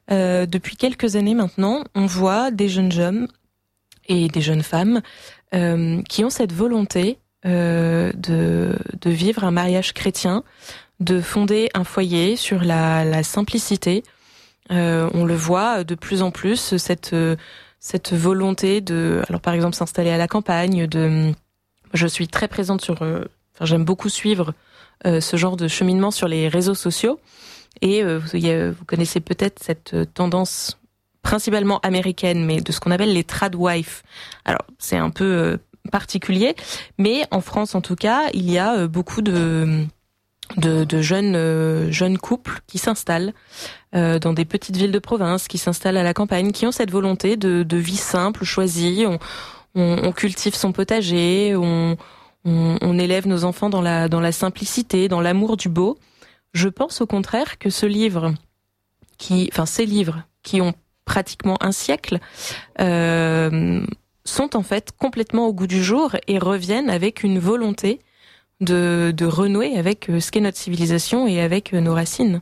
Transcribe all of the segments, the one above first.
depuis quelques années maintenant, on voit des jeunes hommes et des jeunes femmes qui ont cette volonté de vivre un mariage chrétien, de fonder un foyer sur la simplicité. On le voit de plus en plus, cette volonté de, alors par exemple s'installer à la campagne. Je suis très présente j'aime beaucoup suivre ce genre de cheminement sur les réseaux sociaux. Et vous connaissez peut-être cette tendance principalement américaine, mais de ce qu'on appelle les trad wives. Alors c'est un peu particulier, mais en France en tout cas, il y a beaucoup de jeunes couples qui s'installent dans des petites villes de province, qui s'installent à la campagne, qui ont cette volonté de vie simple, choisie. On cultive son potager, on élève nos enfants dans la simplicité, dans l'amour du beau. Je pense au contraire que ces livres qui ont pratiquement un siècle sont en fait complètement au goût du jour et reviennent avec une volonté de renouer avec ce qu'est notre civilisation et avec nos racines.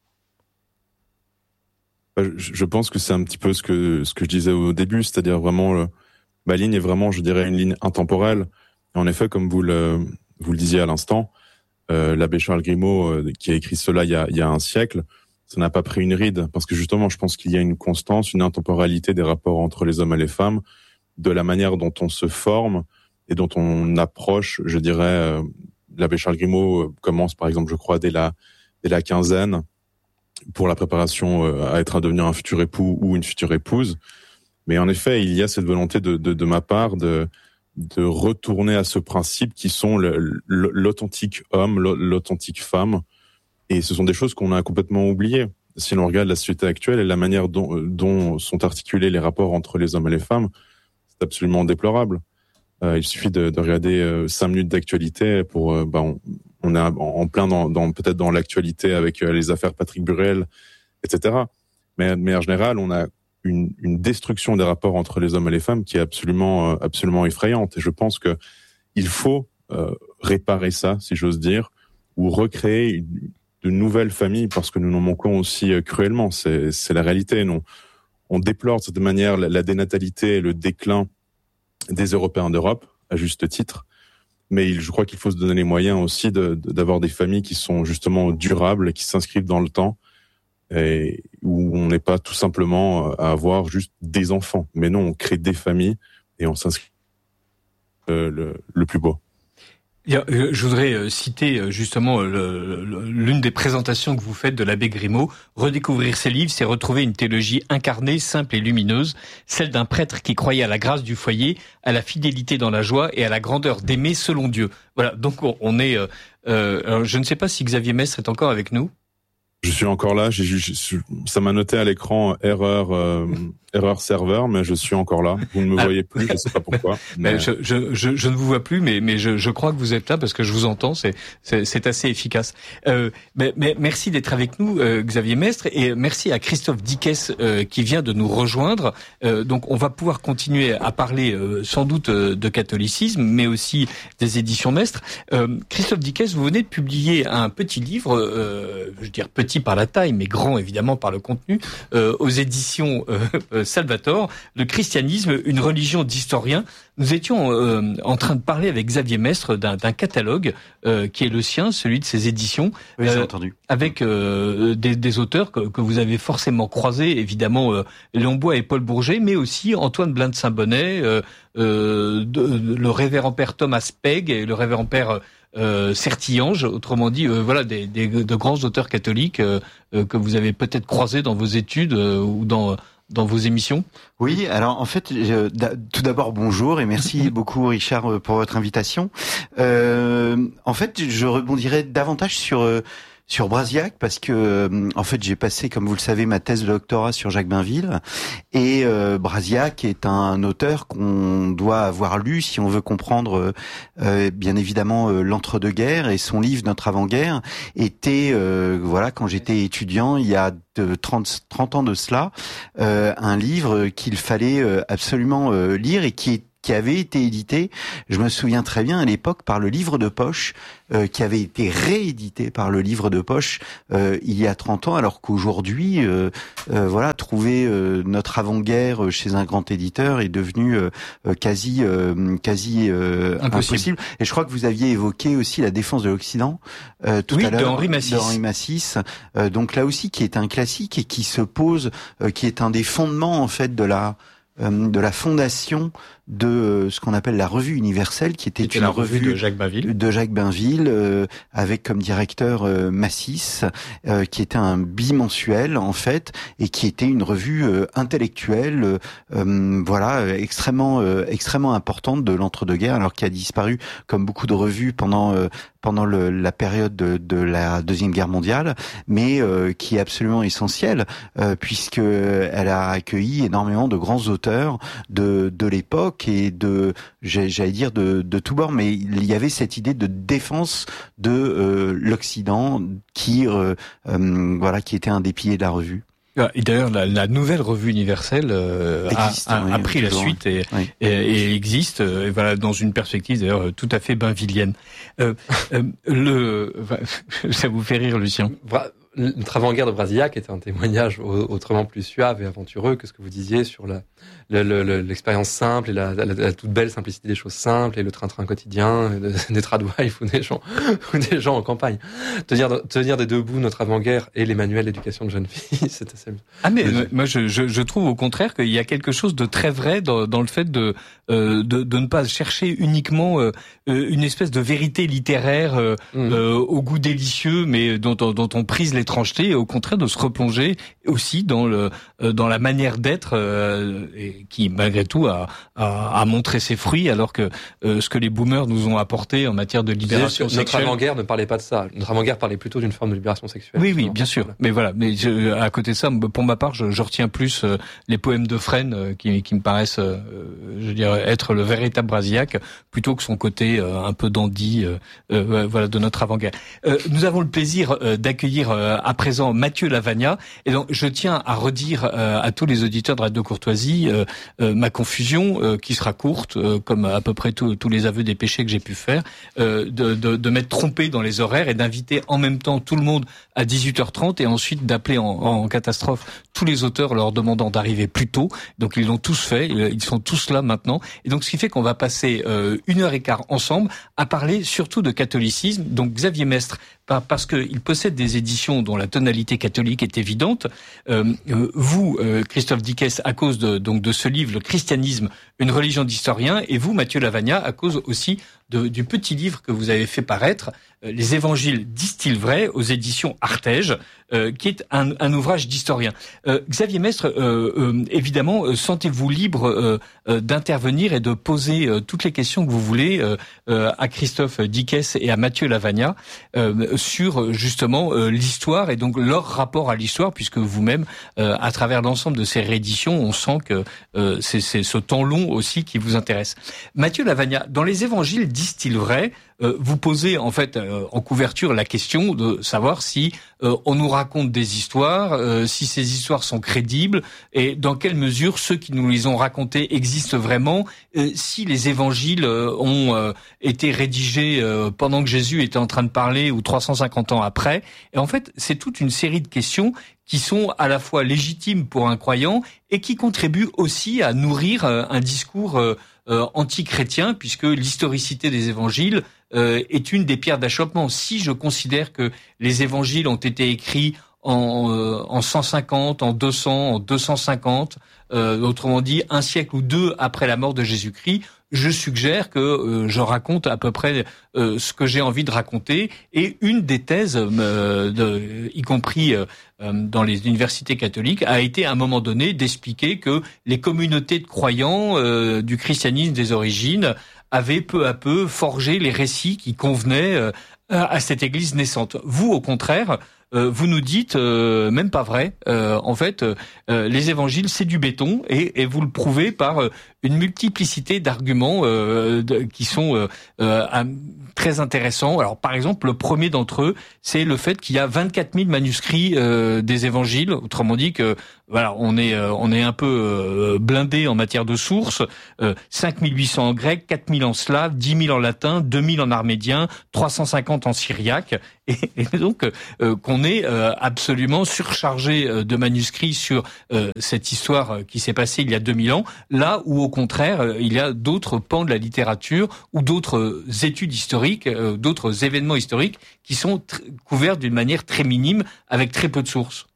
Je pense que c'est un petit peu ce que je disais au début, c'est-à-dire vraiment ma ligne est vraiment, je dirais, une ligne intemporelle. Et en effet, comme vous le disiez à l'instant, l'abbé Charles Grimaud, qui a écrit cela il y a un siècle, ça n'a pas pris une ride, parce que justement, je pense qu'il y a une constance, une intemporalité des rapports entre les hommes et les femmes, de la manière dont on se forme et dont on approche, je dirais, l'abbé Charles Grimaud commence, par exemple, je crois, dès la quinzaine, pour la préparation à devenir un futur époux ou une future épouse. Mais en effet, il y a cette volonté de ma part de retourner à ce principe qui sont l'authentique homme, l'authentique femme. Et ce sont des choses qu'on a complètement oubliées. Si l'on regarde la société actuelle et la manière dont sont articulés les rapports entre les hommes et les femmes, c'est absolument déplorable. Il suffit de regarder 5 minutes d'actualité pour... on est en plein peut-être dans l'actualité avec les affaires Patrick Burel, etc. Mais de manière générale, on a une destruction des rapports entre les hommes et les femmes qui est absolument effrayante. Et je pense que il faut réparer ça, si j'ose dire, ou recréer de nouvelles familles, parce que nous n'en manquons aussi cruellement. C'est la réalité. On déplore de cette manière la dénatalité et le déclin des Européens d'Europe, à juste titre. Mais je crois qu'il faut se donner les moyens aussi d'avoir des familles qui sont justement durables et qui s'inscrivent dans le temps, et où on n'est pas tout simplement à avoir juste des enfants. Mais non, on crée des familles et on s'inscrit le plus beau. Je voudrais citer justement l'une des présentations que vous faites de l'abbé Grimaud. Redécouvrir ses livres, c'est retrouver une théologie incarnée, simple et lumineuse, celle d'un prêtre qui croyait à la grâce du foyer, à la fidélité dans la joie et à la grandeur d'aimer selon Dieu. Voilà, donc on est... alors je ne sais pas si Xavier Mestre est encore avec nous. Je suis encore là, ça m'a noté à l'écran erreur serveur, mais je suis encore là. Vous ne me voyez plus, je ne sais pas pourquoi. Mais... Je ne vous vois plus, mais je crois que vous êtes là parce que je vous entends, c'est assez efficace. Mais merci d'être avec nous, Xavier Mestre, et merci à Christophe Dickès qui vient de nous rejoindre. Donc on va pouvoir continuer à parler sans doute de catholicisme, mais aussi des éditions Mestre. Christophe Dickès, vous venez de publier un petit livre, je veux dire petit par la taille, mais grand évidemment par le contenu, aux éditions Salvator, le christianisme, une religion d'historien. Nous étions en train de parler avec Xavier Mestre d'un catalogue qui est le sien, celui de ses éditions, oui, j'ai entendu. Avec des auteurs que vous avez forcément croisés, évidemment Léon Bois et Paul Bourget, mais aussi Antoine Blin de Saint-Bonnet, le révérend père Thomas Pegg et le révérend père Sertillange, autrement dit, voilà de grands auteurs catholiques que vous avez peut-être croisés dans vos études ou dans vos émissions. Oui, alors en fait, tout d'abord bonjour et merci beaucoup Richard pour votre invitation. En fait, je rebondirais davantage sur Brasiac parce que en fait j'ai passé, comme vous le savez, ma thèse de doctorat sur Jacques Bainville, et Brasiac est un auteur qu'on doit avoir lu si on veut comprendre bien évidemment l'entre-deux-guerres, et son livre Notre avant-guerre était voilà, quand j'étais étudiant il y a 30 ans de cela, un livre qu'il fallait absolument lire et qui qui avait été édité, je me souviens très bien à l'époque, par le Livre de Poche, qui avait été réédité par le Livre de Poche il y a 30 ans, alors qu'aujourd'hui, voilà, trouver notre avant-guerre chez un grand éditeur est devenu quasi impossible. Et je crois que vous aviez évoqué aussi La défense de l'Occident tout à l'heure, d'Henri Massis. Donc là aussi, qui est un classique et qui se pose, qui est un des fondements en fait de la fondation de ce qu'on appelle la Revue universelle, qui était une revue de Jacques Bainville, avec comme directeur Massis, qui était un bimensuel en fait, et qui était une revue intellectuelle, voilà, extrêmement importante de l'entre-deux-guerres, alors qui a disparu comme beaucoup de revues pendant la période de la Deuxième Guerre mondiale, mais qui est absolument essentielle, puisque elle a accueilli énormément de grands auteurs de l'époque et j'allais dire de tous bords, mais il y avait cette idée de défense de l'Occident qui voilà, qui était un des piliers de la revue. Et d'ailleurs, la nouvelle revue universelle a pris la suite et existe, et voilà, dans une perspective d'ailleurs tout à fait bainvillienne. Ça vous fait rire, Lucien? Notre avant-guerre de Brasillac était un témoignage autrement plus suave et aventureux que ce que vous disiez sur l'expérience simple et la toute belle simplicité des choses simples et le train-train quotidien des tradwives ou des gens en campagne. Tenir des deux bouts notre avant-guerre et les manuels d'éducation de jeunes filles, c'est assez... Ah mais moi je trouve au contraire qu'il y a quelque chose de très vrai dans le fait de ne pas chercher uniquement une espèce de vérité littéraire au goût délicieux, mais dont on prise l'étrangeté, et au contraire de se replonger aussi dans la manière d'être et qui malgré tout a montré ses fruits, alors que ce que les boomers nous ont apporté en matière de libération sexuelle. Notre avant-guerre ne parlait pas de ça. Notre avant-guerire parlait plutôt d'une forme de libération sexuelle. Oui, bien sûr. Mais voilà. Mais à côté de ça, pour ma part, je retiens plus les poèmes de Fresne qui me paraissent, je dirais, être le véritable Brasillac, plutôt que son côté un peu dandy, voilà, de notre avant-guerre. Nous avons le plaisir d'accueillir à présent Mathieu Lavagna, et donc je tiens à redire à tous les auditeurs de Radio Courtoisie ma confusion, qui sera courte, comme à peu près tous les aveux des péchés que j'ai pu faire, de m'être trompé dans les horaires et d'inviter en même temps tout le monde à 18h30 et ensuite d'appeler en catastrophe tous les auteurs leur demandant d'arriver plus tôt. Donc ils l'ont tous fait, ils sont tous là maintenant. Et donc ce qui fait qu'on va passer 1h15 ensemble à parler surtout de catholicisme. Donc Xavier Mestre, parce qu'il possède des éditions dont la tonalité catholique est évidente. Vous, Christophe Dickès, à cause de ce livre, Le christianisme, une religion d'historien, et vous, Mathieu Lavagna, à cause aussi du petit livre que vous avez fait paraître, Les Évangiles disent-ils vrai, aux éditions Artege, qui est un ouvrage d'historien. Xavier Mestre, évidemment, sentez-vous libre d'intervenir et de poser toutes les questions que vous voulez à Christophe Dickès et à Mathieu Lavagna sur justement l'histoire et donc leur rapport à l'histoire, puisque vous-même, à travers l'ensemble de ces rééditions, on sent que c'est ce temps long aussi qui vous intéresse. Mathieu Lavagna, dans Les Évangiles disent-ils vrai, vous posez en fait en couverture la question de savoir si on nous raconte des histoires, si ces histoires sont crédibles et dans quelle mesure ceux qui nous les ont racontées existent vraiment, si les évangiles ont été rédigés pendant que Jésus était en train de parler ou 350 ans après. Et en fait, c'est toute une série de questions qui sont à la fois légitimes pour un croyant et qui contribuent aussi à nourrir un discours anti-chrétien, puisque l'historicité des évangiles est une des pierres d'achoppement. Si je considère que les évangiles ont été écrits en 150, en 200, en 250, autrement dit un siècle ou deux après la mort de Jésus-Christ, je suggère que je raconte à peu près ce que j'ai envie de raconter. Et une des thèses, y compris dans les universités catholiques, a été à un moment donné d'expliquer que les communautés de croyants du christianisme des origines avaient peu à peu forgé les récits qui convenaient à cette Église naissante. Vous, au contraire, vous nous dites même pas vrai. En fait, les évangiles c'est du béton et vous le prouvez par une multiplicité d'arguments qui sont très intéressants. Alors par exemple, le premier d'entre eux, c'est le fait qu'il y a 24 000 manuscrits des évangiles. Autrement dit que voilà, on est un peu blindé en matière de sources. 5 800 en grec, 4 000 en slave, 10 000 en latin, 2 000 en armédien, 350 en syriaque, et donc qu'on est absolument surchargé de manuscrits sur cette histoire qui s'est passée il y a 2000 ans, là où au contraire il y a d'autres pans de la littérature ou d'autres études historiques, d'autres événements historiques qui sont couverts d'une manière très minime avec très peu de sources.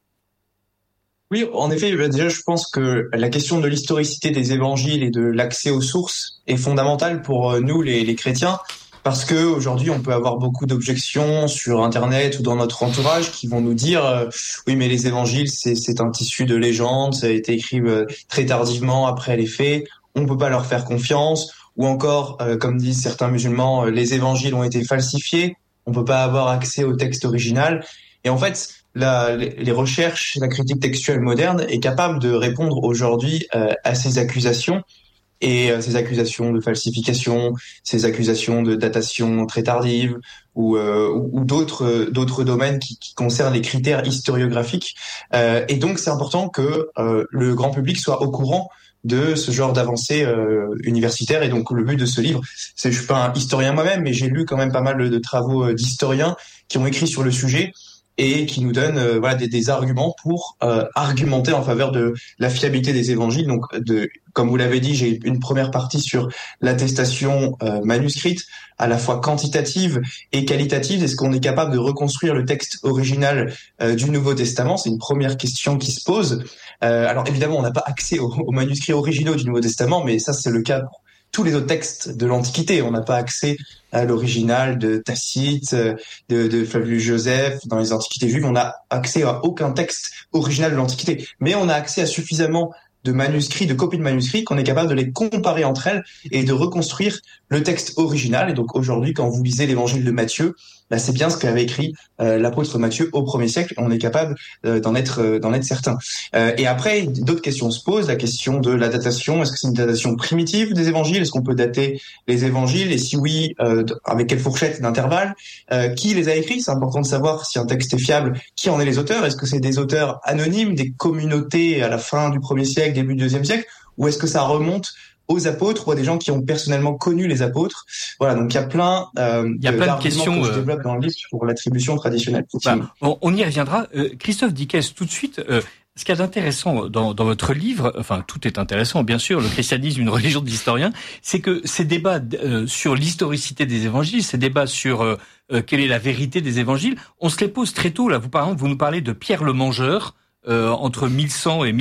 Oui, en effet, déjà, je pense que la question de l'historicité des évangiles et de l'accès aux sources est fondamentale pour nous, les chrétiens, parce que aujourd'hui, on peut avoir beaucoup d'objections sur Internet ou dans notre entourage qui vont nous dire oui, mais les évangiles, c'est un tissu de légende, ça a été écrit très tardivement après les faits, on peut pas leur faire confiance, ou encore, comme disent certains musulmans, les évangiles ont été falsifiés, on peut pas avoir accès au texte original. Et en fait, les recherches, la critique textuelle moderne est capable de répondre aujourd'hui à ces accusations et ces accusations de falsification, ces accusations de datation très tardive ou d'autres domaines qui concernent les critères historiographiques. Et donc, c'est important que le grand public soit au courant de ce genre d'avancées universitaires. Et donc, le but de ce livre, je suis pas un historien moi-même, mais j'ai lu quand même pas mal de travaux d'historiens qui ont écrit sur le sujet et qui nous donne des arguments pour argumenter en faveur de la fiabilité des évangiles. Donc, comme vous l'avez dit, j'ai une première partie sur l'attestation manuscrite, à la fois quantitative et qualitative. Est-ce qu'on est capable de reconstruire le texte original du Nouveau Testament? C'est une première question qui se pose. Alors évidemment, on n'a pas accès aux manuscrits originaux du Nouveau Testament, mais ça, c'est le cas pour tous les autres textes de l'Antiquité. On n'a pas accès à l'original de Tacite, de Flavius Joseph. Dans les Antiquités juives, on n'a accès à aucun texte original de l'Antiquité. Mais on a accès à suffisamment de manuscrits, de copies de manuscrits, qu'on est capable de les comparer entre elles et de reconstruire le texte original. Et donc aujourd'hui, quand vous lisez l'évangile de Matthieu, c'est bien ce qu'avait écrit l'apôtre Matthieu au 1er siècle. On est capable d'en être certain. Et après, d'autres questions se posent. La question de la datation. Est-ce que c'est une datation primitive des évangiles? Est-ce qu'on peut dater les évangiles? Et si oui, avec quelle fourchette d'intervalle? Qui les a écrits? C'est important de savoir si un texte est fiable. Qui en est les auteurs? Est-ce que c'est des auteurs anonymes, des communautés à la fin du 1er siècle, début du 2e siècle? Ou est-ce que ça remonte aux apôtres ou à des gens qui ont personnellement connu les apôtres? Voilà, donc il y a plein de questions que je développe dans le livre pour l'attribution traditionnelle. On y reviendra. Christophe Dickès, tout de suite, ce qu'il y a d'intéressant dans votre livre, enfin tout est intéressant bien sûr, le christianisme, une religion d'historien, c'est que ces débats sur l'historicité des évangiles, ces débats sur quelle est la vérité des évangiles, on se les pose très tôt. Là, vous nous parlez de Pierre le Mangeur entre 1100 et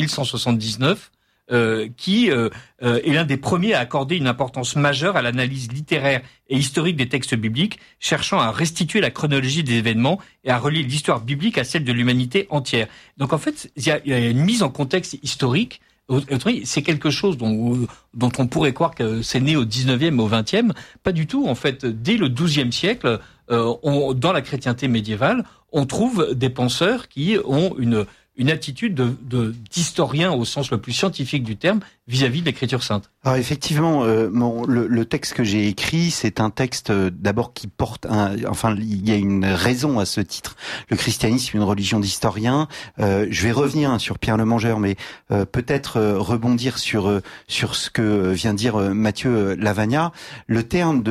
1179. Qui est l'un des premiers à accorder une importance majeure à l'analyse littéraire et historique des textes bibliques, cherchant à restituer la chronologie des événements et à relier l'histoire biblique à celle de l'humanité entière. Donc en fait, il y a une mise en contexte historique. C'est quelque chose dont on pourrait croire que c'est né au 19e, au 20e. Pas du tout. En fait, dès le 12e siècle, dans la chrétienté médiévale, on trouve des penseurs qui ont une attitude d'historien au sens le plus scientifique du terme vis-à-vis de l'Écriture sainte. Alors effectivement, le texte que j'ai écrit, c'est un texte d'abord qui porte il y a une raison à ce titre. Le christianisme, une religion d'historiens. Je vais revenir sur Pierre le Mangeur, mais peut-être rebondir sur ce que vient dire Mathieu Lavagna. Le terme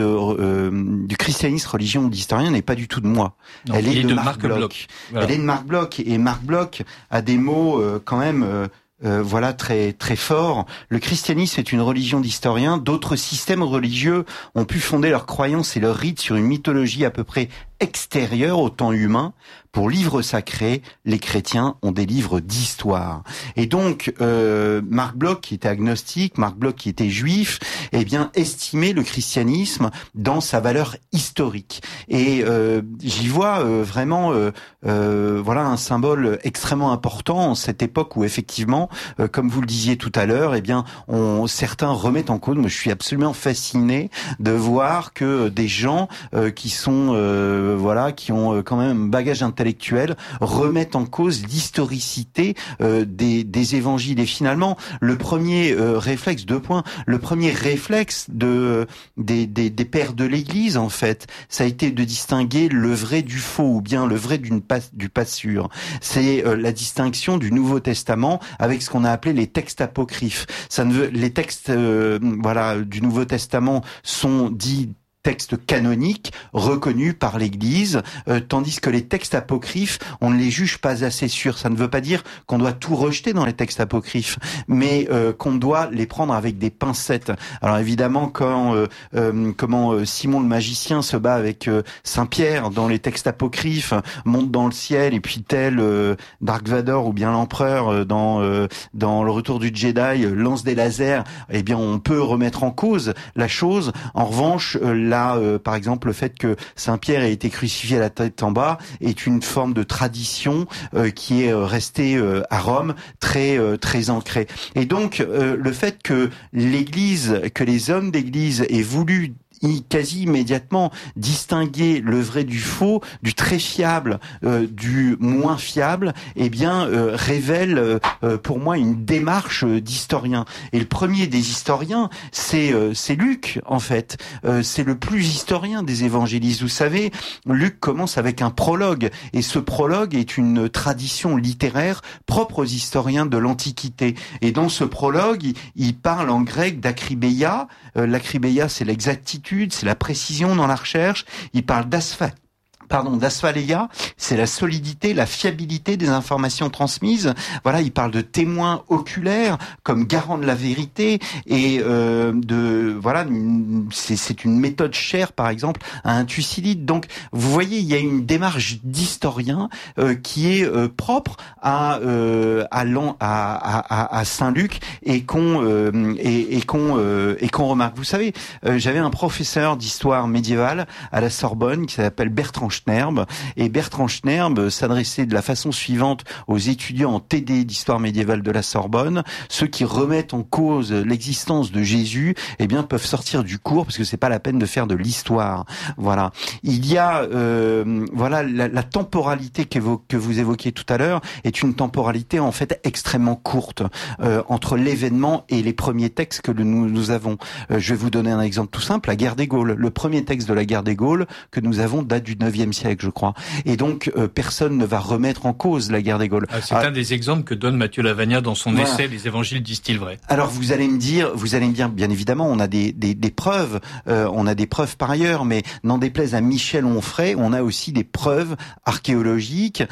du christianisme, religion d'historien, n'est pas du tout de moi. Non, Elle est de Marc Bloch. Voilà. Elle est de Marc Bloch, et Marc Bloch a des mots quand même très très forts. Le christianisme est une religion d'historiens. D'autres systèmes religieux ont pu fonder leurs croyances et leurs rites sur une mythologie à peu près extérieure au temps humain. Pour livres sacrés, les chrétiens ont des livres d'histoire. Et donc, Marc Bloch, qui était agnostique, Marc Bloch, qui était juif, estimait le christianisme dans sa valeur historique. Et j'y vois vraiment un symbole extrêmement important en cette époque où, effectivement, comme vous le disiez tout à l'heure, certains remettent en cause. Moi, je suis absolument fasciné de voir que des gens qui sont voilà, qui ont quand même un bagage intellectuel, remettent en cause l'historicité des évangiles. Et finalement, le premier réflexe, le premier réflexe des pères de l'Église, en fait, ça a été de distinguer le vrai du faux, ou bien le vrai du pas sûr. C'est la distinction du Nouveau Testament avec ce qu'on a appelé les textes apocryphes. Les textes du Nouveau Testament sont dits textes canoniques reconnus par l'Église, tandis que les textes apocryphes, on ne les juge pas assez sûrs. Ça ne veut pas dire qu'on doit tout rejeter dans les textes apocryphes, mais qu'on doit les prendre avec des pincettes. Alors évidemment, quand Simon le magicien se bat avec Saint Pierre dans les textes apocryphes, monte dans le ciel, et puis tel Dark Vador ou bien l'empereur dans le Retour du Jedi lance des lasers, eh bien on peut remettre en cause la chose. En revanche, là, par exemple, le fait que Saint-Pierre ait été crucifié à la tête en bas est une forme de tradition qui est restée à Rome très ancrée. Et donc, le fait que l'Église, que les hommes d'Église aient voulu quasi immédiatement distinguer le vrai du faux, du très fiable du moins fiable, eh bien révèle pour moi une démarche d'historien. Et le premier des historiens, c'est Luc, en fait. C'est le plus historien des évangélistes. Vous savez, Luc commence avec un prologue, et ce prologue est une tradition littéraire propre aux historiens de l'Antiquité. Et dans ce prologue, il parle en grec d'akribéia. L'akribéia, c'est l'exactitude, c'est la précision dans la recherche. Il parle d'asphaléia, c'est la solidité, la fiabilité des informations transmises. Voilà, il parle de témoins oculaires comme garant de la vérité, et c'est une méthode chère, par exemple, à un Thucydide. Donc, vous voyez, il y a une démarche d'historien qui est propre à Saint-Luc, et qu'on remarque. Vous savez, j'avais un professeur d'histoire médiévale à la Sorbonne qui s'appelle Bertrand Schnerb, et Bertrand Schnerb s'adressait de la façon suivante aux étudiants en TD d'histoire médiévale de la Sorbonne: ceux qui remettent en cause l'existence de Jésus, eh bien, peuvent sortir du cours, parce que c'est pas la peine de faire de l'histoire. Voilà. Il y a, la temporalité que vous évoquiez tout à l'heure est une temporalité en fait extrêmement courte entre l'événement et les premiers textes que nous avons. Je vais vous donner un exemple tout simple: la guerre des Gaules. Le premier texte de la guerre des Gaules que nous avons date du 9e siècle, je crois. Et donc, personne ne va remettre en cause la guerre des Gaules. C'est un des exemples que donne Matthieu Lavagna dans son essai « Les évangiles disent-ils vrai ?» Alors, vous allez me dire, bien évidemment, on a des preuves, on a des preuves par ailleurs, mais n'en déplaise à Michel Onfray, on a aussi des preuves archéologiques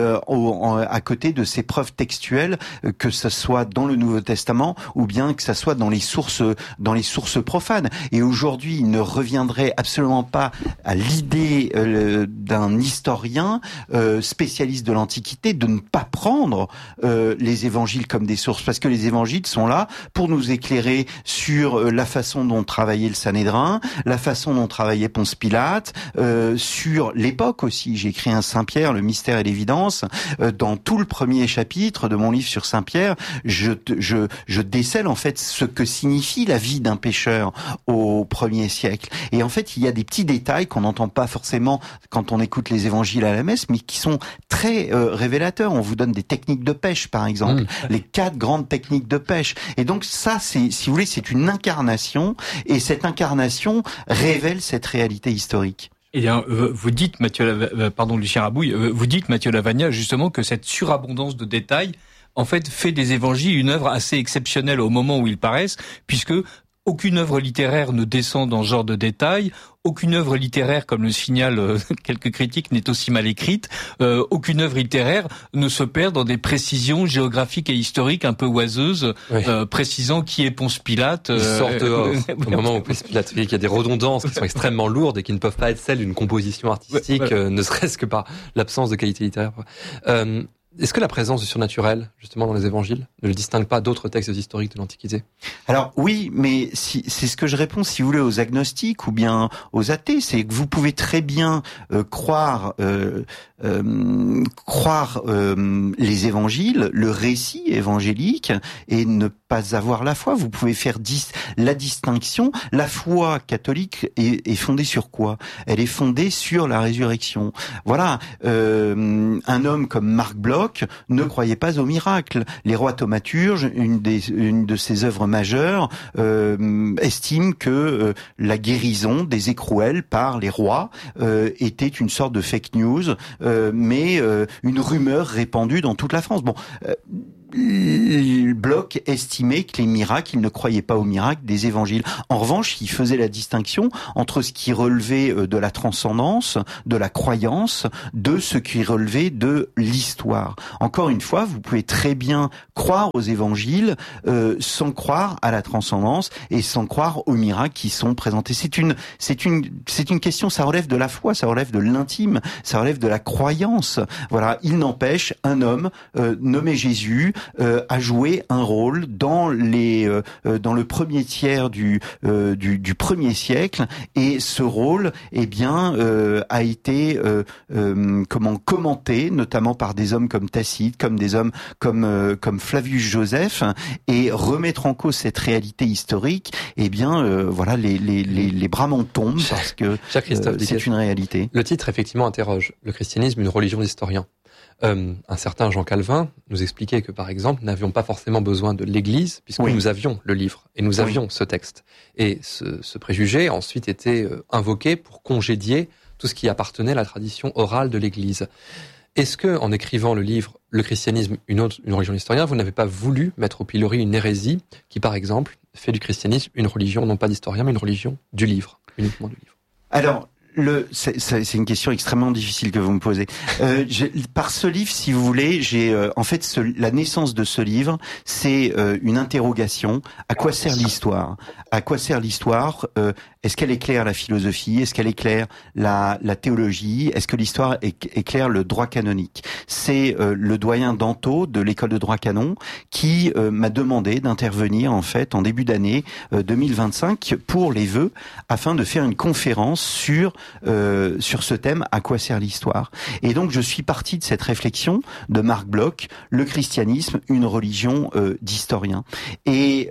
à côté de ces preuves textuelles, que ce soit dans le Nouveau Testament ou bien que ça soit dans les sources profanes. Et aujourd'hui, il ne reviendrait absolument pas à l'idée d'un historien spécialiste de l'Antiquité de ne pas prendre les évangiles comme des sources, parce que les évangiles sont là pour nous éclairer sur la façon dont travaillait le Sanhédrin, la façon dont travaillait Ponce Pilate, sur l'époque aussi. J'ai écrit un Saint-Pierre, le mystère et l'évidence. Dans tout le premier chapitre de mon livre sur Saint-Pierre, je décèle en fait ce que signifie la vie d'un pécheur au 1er siècle. Et en fait, il y a des petits détails qu'on n'entend pas forcément quand on écoute les évangiles à la messe, mais qui sont très révélateurs. On vous donne des techniques de pêche, par exemple, les 4 grandes techniques de pêche. Et donc ça, si vous voulez, c'est une incarnation, et cette incarnation révèle cette réalité historique. Eh bien, vous dites, Lucien Rabouille, vous dites, Matthieu Lavagna, justement, que cette surabondance de détails, en fait, fait des évangiles une œuvre assez exceptionnelle au moment où ils paraissent, puisque aucune œuvre littéraire ne descend dans ce genre de détails. Aucune œuvre littéraire, comme le signalent quelques critiques, n'est aussi mal écrite. Aucune œuvre littéraire ne se perd dans des précisions géographiques et historiques un peu oiseuses, précisant qui est Ponce Pilate. Il sort dehors au moment où Ponce Pilate, il y a des redondances qui sont extrêmement lourdes et qui ne peuvent pas être celles d'une composition artistique, ne serait-ce que par l'absence de qualité littéraire. Est-ce que la présence du surnaturel, justement, dans les évangiles, ne le distingue pas d'autres textes historiques de l'Antiquité? Alors oui, mais c'est ce que je réponds, si vous voulez, aux agnostiques ou bien aux athées, c'est que vous pouvez très bien croire les évangiles, le récit évangélique, et ne pas avoir la foi. Vous pouvez faire la distinction. La foi catholique est fondée sur quoi? Elle est fondée sur la résurrection. Voilà. Un homme comme Marc Bloch ne croyait pas au miracle. Les Rois thaumaturges, une de ses œuvres majeures, estime que la guérison des écrouelles par les rois était une sorte de fake news, mais une rumeur répandue dans toute la France. Bon. Bloch estimait que les miracles, il ne croyait pas aux miracles des évangiles. En revanche, il faisait la distinction entre ce qui relevait de la transcendance, de la croyance, de ce qui relevait de l'histoire. Encore une fois, vous pouvez très bien croire aux évangiles sans croire à la transcendance et sans croire aux miracles qui sont présentés. C'est une question, ça relève de la foi, ça relève de l'intime, ça relève de la croyance. Voilà, il n'empêche, un homme nommé Jésus a joué un rôle dans le premier tiers du premier siècle, et ce rôle a été commenté notamment par des hommes comme Tacite, comme des hommes comme Flavius Joseph, et remettre en cause cette réalité historique, voilà, les bras m'en tombent parce que c'est une réalité. Le titre effectivement interroge. Le christianisme, une religion d'historiens. Un certain Jean Calvin nous expliquait que, par exemple, nous n'avions pas forcément besoin de l'Église, puisque nous avions le livre, et nous avions ce texte. Et ce préjugé a ensuite été invoqué pour congédier tout ce qui appartenait à la tradition orale de l'Église. Est-ce que, en écrivant le livre « Le christianisme, une religion d'historien », vous n'avez pas voulu mettre au pilori une hérésie qui, par exemple, fait du christianisme une religion, non pas d'historien, mais une religion du livre, uniquement du livre? Alors, c'est une question extrêmement difficile que vous me posez. Par ce livre, si vous voulez, la naissance de ce livre, c'est une interrogation. À quoi sert l'histoire? À quoi sert l'histoire? Est-ce qu'elle éclaire la philosophie? Est-ce qu'elle éclaire la théologie? Est-ce que l'histoire éclaire le droit canonique? C'est le doyen Danto de l'école de droit canon qui m'a demandé d'intervenir en fait en début d'année 2025 pour les vœux, afin de faire une conférence sur ce thème, à quoi sert l'histoire. Et donc je suis parti de cette réflexion de Marc Bloch, le christianisme, une religion d'historiens. Et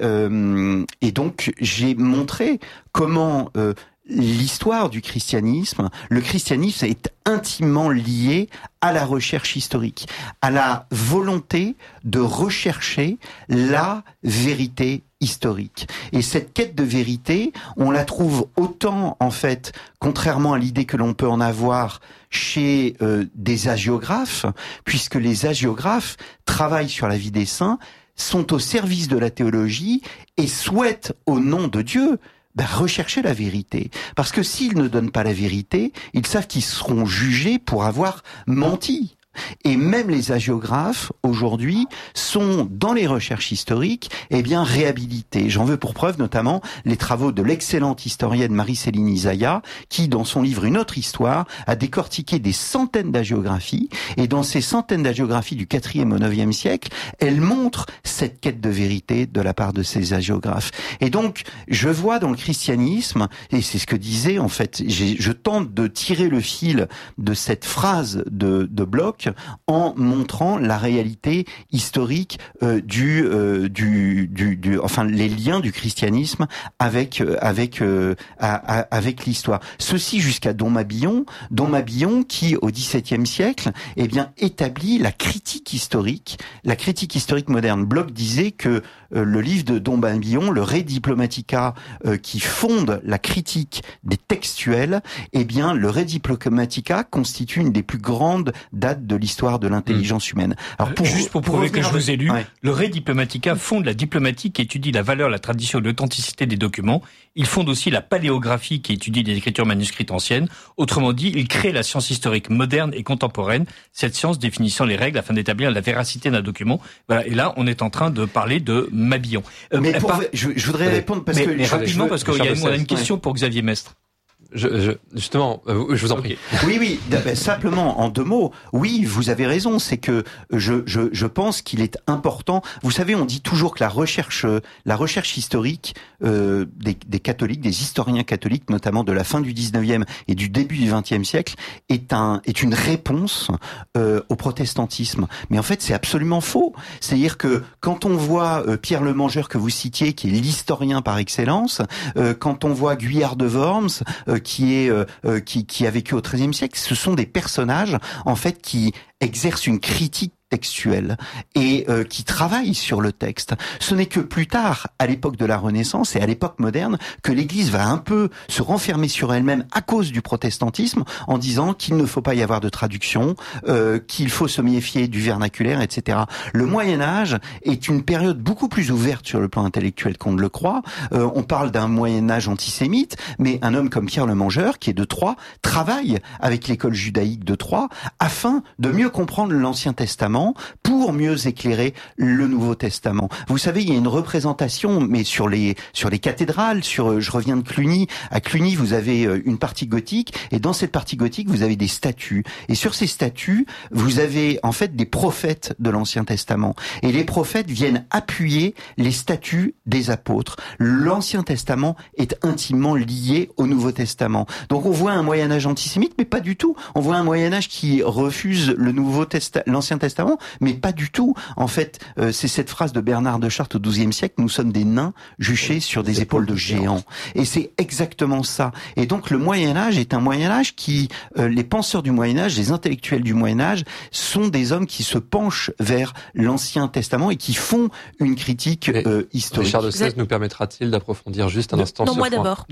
donc j'ai montré comment l'histoire du christianisme, le christianisme est intimement lié à la recherche historique, à la volonté de rechercher la vérité historique. Et cette quête de vérité, on la trouve autant, en fait, contrairement à l'idée que l'on peut en avoir chez des hagiographes, puisque les hagiographes travaillent sur la vie des saints, sont au service de la théologie et souhaitent, au nom de Dieu, rechercher la vérité. Parce que s'ils ne donnent pas la vérité, ils savent qu'ils seront jugés pour avoir menti. Et même les hagiographes, aujourd'hui, sont, dans les recherches historiques, réhabilités. J'en veux pour preuve, notamment, les travaux de l'excellente historienne Marie-Céline Isaïa, qui, dans son livre Une autre histoire, a décortiqué des centaines d'hagiographies. Et dans ces centaines d'hagiographies du 4e au 9e siècle, elle montre cette quête de vérité de la part de ces hagiographes. Et donc, je vois dans le christianisme, et c'est ce que disait, en fait, je tente de tirer le fil de cette phrase de Bloch, en montrant la réalité historique les liens du christianisme avec l'histoire. Ceci jusqu'à Dom Mabillon qui au XVIIe siècle établit la critique historique moderne. Bloch disait que le livre de Dom Mabillon, le Re Diplomatica, qui fonde la critique des textuels, le Re Diplomatica constitue une des plus grandes dates de l'histoire de l'intelligence humaine. Alors juste pour prouver que je vous ai lu, le Re Diplomatica fonde la diplomatie qui étudie la valeur, la tradition et l'authenticité des documents. Il fonde aussi la paléographie qui étudie les écritures manuscrites anciennes. Autrement dit, il crée la science historique moderne et contemporaine, cette science définissant les règles afin d'établir la véracité d'un document. Voilà. Et là, on est en train de parler de Mabillon. Je voudrais répondre parce que rapidement, parce qu'on a une question pour Xavier Mestre. Justement, je vous en prie. Oui, simplement en 2 mots. Oui, vous avez raison. C'est que je pense qu'il est important. Vous savez, on dit toujours que la recherche historique des catholiques, des historiens catholiques, notamment de la fin du 19e et du début du 20e siècle, est une réponse au protestantisme. Mais en fait, c'est absolument faux. C'est-à-dire que quand on voit Pierre Le Mangeur que vous citiez, qui est l'historien par excellence, quand on voit Guyard de Worms, qui a vécu au XIIIe siècle, ce sont des personnages en fait qui exercent une critique textuelle et qui travaillent sur le texte. Ce n'est que plus tard, à l'époque de la Renaissance et à l'époque moderne, que l'Église va un peu se renfermer sur elle-même à cause du protestantisme, en disant qu'il ne faut pas y avoir de traduction, qu'il faut se méfier du vernaculaire, etc. Le Moyen-Âge est une période beaucoup plus ouverte sur le plan intellectuel qu'on ne le croit. On parle d'un Moyen-Âge antisémite, mais un homme comme Pierre Le Mangeur, qui est de Troyes, travaille avec l'école judaïque de Troyes afin de mieux comprendre l'Ancien Testament pour mieux éclairer le Nouveau Testament. Vous savez, il y a une représentation, mais sur les cathédrales, je reviens de Cluny. À Cluny, vous avez une partie gothique, et dans cette partie gothique, vous avez des statues. Et sur ces statues, vous avez en fait des prophètes de l'Ancien Testament. Et les prophètes viennent appuyer les statues des apôtres. L'Ancien Testament est intimement lié au Nouveau Testament. Donc on voit un Moyen-Âge antisémite, mais pas du tout. On voit un Moyen-Âge qui refuse l'Ancien Testament, mais pas du tout. En fait, c'est cette phrase de Bernard de Chartres au XIIe siècle, nous sommes des nains juchés sur des épaules de géants. Et c'est exactement ça. Et donc le Moyen-Âge est un Moyen-Âge qui, les penseurs du Moyen-Âge, les intellectuels du Moyen-Âge, sont des hommes qui se penchent vers l'Ancien Testament et qui font une critique historique. Richard de Sèze nous permettra-t-il d'approfondir juste un instant non, ce moi point. d'abord.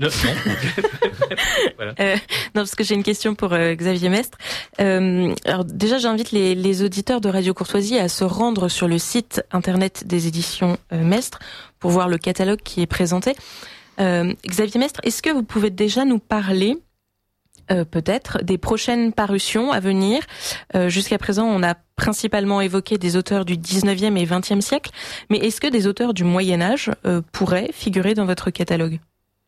Voilà. Non, parce que j'ai une question pour Xavier Mestre. Alors déjà, j'invite les auditeurs de Radio Courtoisie à se rendre sur le site internet des éditions Mestre pour voir le catalogue qui est présenté. Xavier Mestre, est-ce que vous pouvez déjà nous parler peut-être des prochaines parutions à venir? Jusqu'à présent, on a principalement évoqué des auteurs du 19e et 20e siècle, mais est-ce que des auteurs du Moyen-Âge pourraient figurer dans votre catalogue?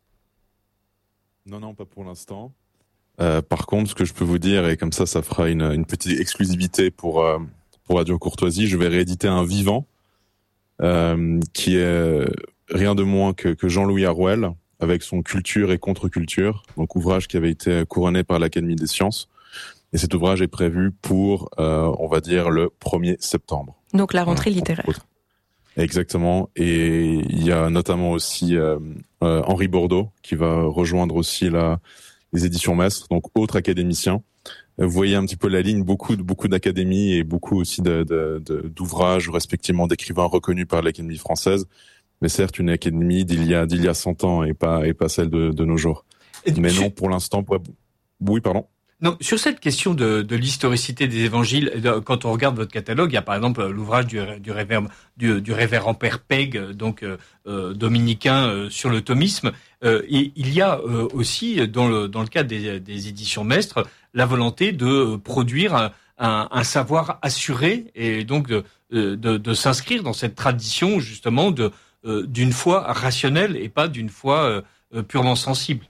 Non, pas pour l'instant. Par contre, ce que je peux vous dire, et comme ça fera une petite exclusivité pour Radio Courtoisie, je vais rééditer un vivant qui est rien de moins que Jean-Louis Harouel, avec son Culture et contre-culture, donc ouvrage qui avait été couronné par l'Académie des sciences. Et cet ouvrage est prévu pour, on va dire, le 1er septembre. Donc la rentrée littéraire. Exactement. Et il y a notamment aussi Henri Bordeaux qui va rejoindre aussi les éditions Mestre, donc autre académicien. Vous voyez un petit peu la ligne, beaucoup d'académies et beaucoup aussi d'ouvrages, respectivement d'écrivains reconnus par l'Académie française. Mais certes, une académie d'il y a 100 ans et pas celle de nos jours. Mais non, pour l'instant, oui, pardon. Non, sur cette question de l'historicité des évangiles, quand on regarde votre catalogue, il y a par exemple l'ouvrage du révérend Père Peg, donc dominicain, sur le thomisme. Et il y a aussi dans le cadre des éditions Mestre la volonté de produire un savoir assuré et donc de s'inscrire dans cette tradition justement d'une foi rationnelle et pas d'une foi purement sensible.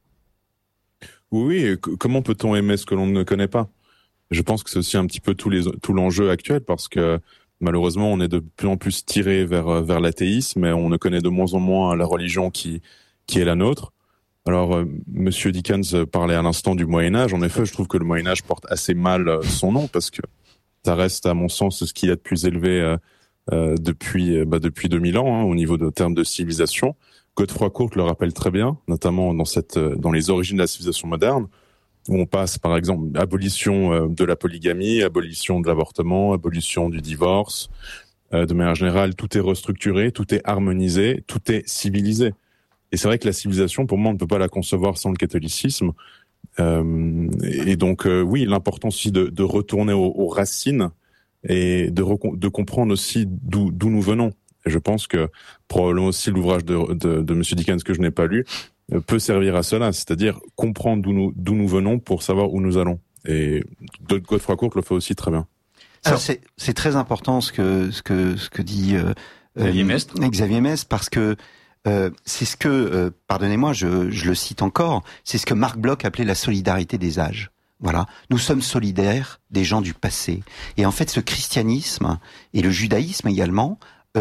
Oui, comment peut-on aimer ce que l'on ne connaît pas? Je pense que c'est aussi un petit peu tout l'enjeu actuel, parce que malheureusement on est de plus en plus tiré vers l'athéisme, et on ne connaît de moins en moins la religion qui est la nôtre. Alors Monsieur Dickens parlait à l'instant du Moyen-Âge. En effet, je trouve que le Moyen-Âge porte assez mal son nom, parce que ça reste à mon sens ce qu'il y a de plus élevé depuis 2000 ans au niveau de termes de civilisation. Godefroy Courte le rappelle très bien, notamment dans les origines de la civilisation moderne, où on passe par exemple abolition de la polygamie, abolition de l'avortement, abolition du divorce. De manière générale, tout est restructuré, tout est harmonisé, tout est civilisé. Et c'est vrai que la civilisation, pour moi, on ne peut pas la concevoir sans le catholicisme. Et donc, oui, l'importance aussi de retourner aux racines et de comprendre aussi d'où nous venons. Et je pense que probablement aussi l'ouvrage de Monsieur Dickens, que je n'ai pas lu, peut servir à cela, c'est-à-dire comprendre d'où nous venons pour savoir où nous allons. Et Godefroy Courte le fait aussi très bien. Alors c'est très important ce que dit Xavier Mestre, parce que c'est ce que, pardonnez-moi, je le cite encore, c'est ce que Marc Bloch appelait la solidarité des âges. Voilà, nous sommes solidaires des gens du passé. Et en fait, ce christianisme et le judaïsme également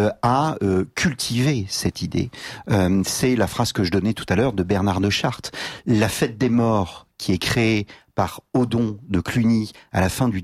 a cultivé cette idée. C'est la phrase que je donnais tout à l'heure de Bernard de Chartres. La fête des morts, qui est créée par Odon de Cluny à la fin du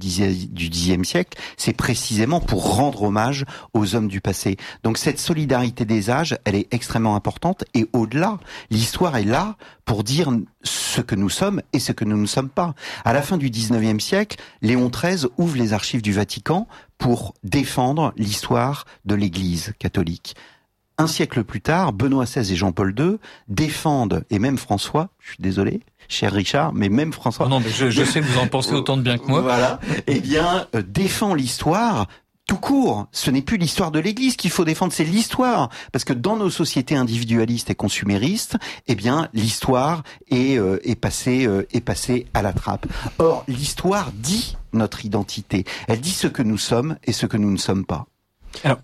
Xe siècle, c'est précisément pour rendre hommage aux hommes du passé. Donc cette solidarité des âges, elle est extrêmement importante, et au-delà, l'histoire est là pour dire ce que nous sommes et ce que nous ne sommes pas. À la fin du XIXe siècle, Léon XIII ouvre les archives du Vatican pour défendre l'histoire de l'Église catholique. Un siècle plus tard, Benoît XVI et Jean-Paul II défendent, et même François, je suis désolé, cher Richard, mais même François... Non, mais je sais que vous en pensez autant de bien que moi. Voilà, eh bien, défend l'histoire tout court. Ce n'est plus l'histoire de l'Église qu'il faut défendre, c'est l'histoire. Parce que dans nos sociétés individualistes et consuméristes, eh bien, l'histoire est passée à la trappe. Or, l'histoire dit notre identité. Elle dit ce que nous sommes et ce que nous ne sommes pas. Alors,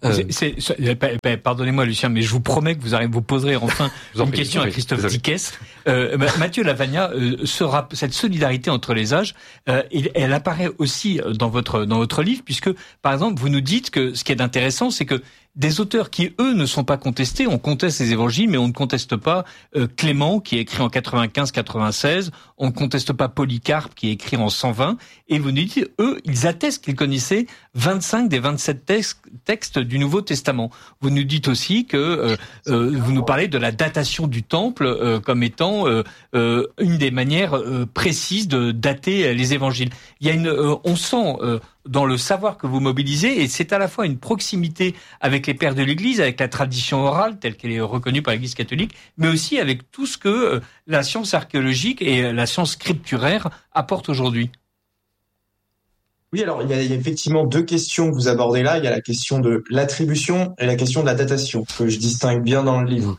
pardonnez-moi Lucien, mais je vous promets que vous poserez enfin une question à Christophe Dickès. Mathieu Lavagna, cette solidarité entre les âges, elle apparaît aussi dans votre livre, puisque par exemple vous nous dites que ce qui est intéressant, c'est que des auteurs qui, eux, ne sont pas contestés, on conteste les évangiles, mais on ne conteste pas Clément, qui est écrit en 95-96, on ne conteste pas Polycarpe, qui est écrit en 120, et vous nous dites, eux, ils attestent qu'ils connaissaient 25 des 27 textes du Nouveau Testament. Vous nous dites aussi que vous nous parlez de la datation du temple comme étant une des manières précises de dater les évangiles. Il y a on sent dans le savoir que vous mobilisez, et c'est à la fois une proximité avec les pères de l'Église, avec la tradition orale telle qu'elle est reconnue par l'Église catholique, mais aussi avec tout ce que la science archéologique et la science scripturaire apportent aujourd'hui. Oui, alors il y a effectivement deux questions que vous abordez là. Il y a la question de l'attribution et la question de la datation, que je distingue bien dans le livre.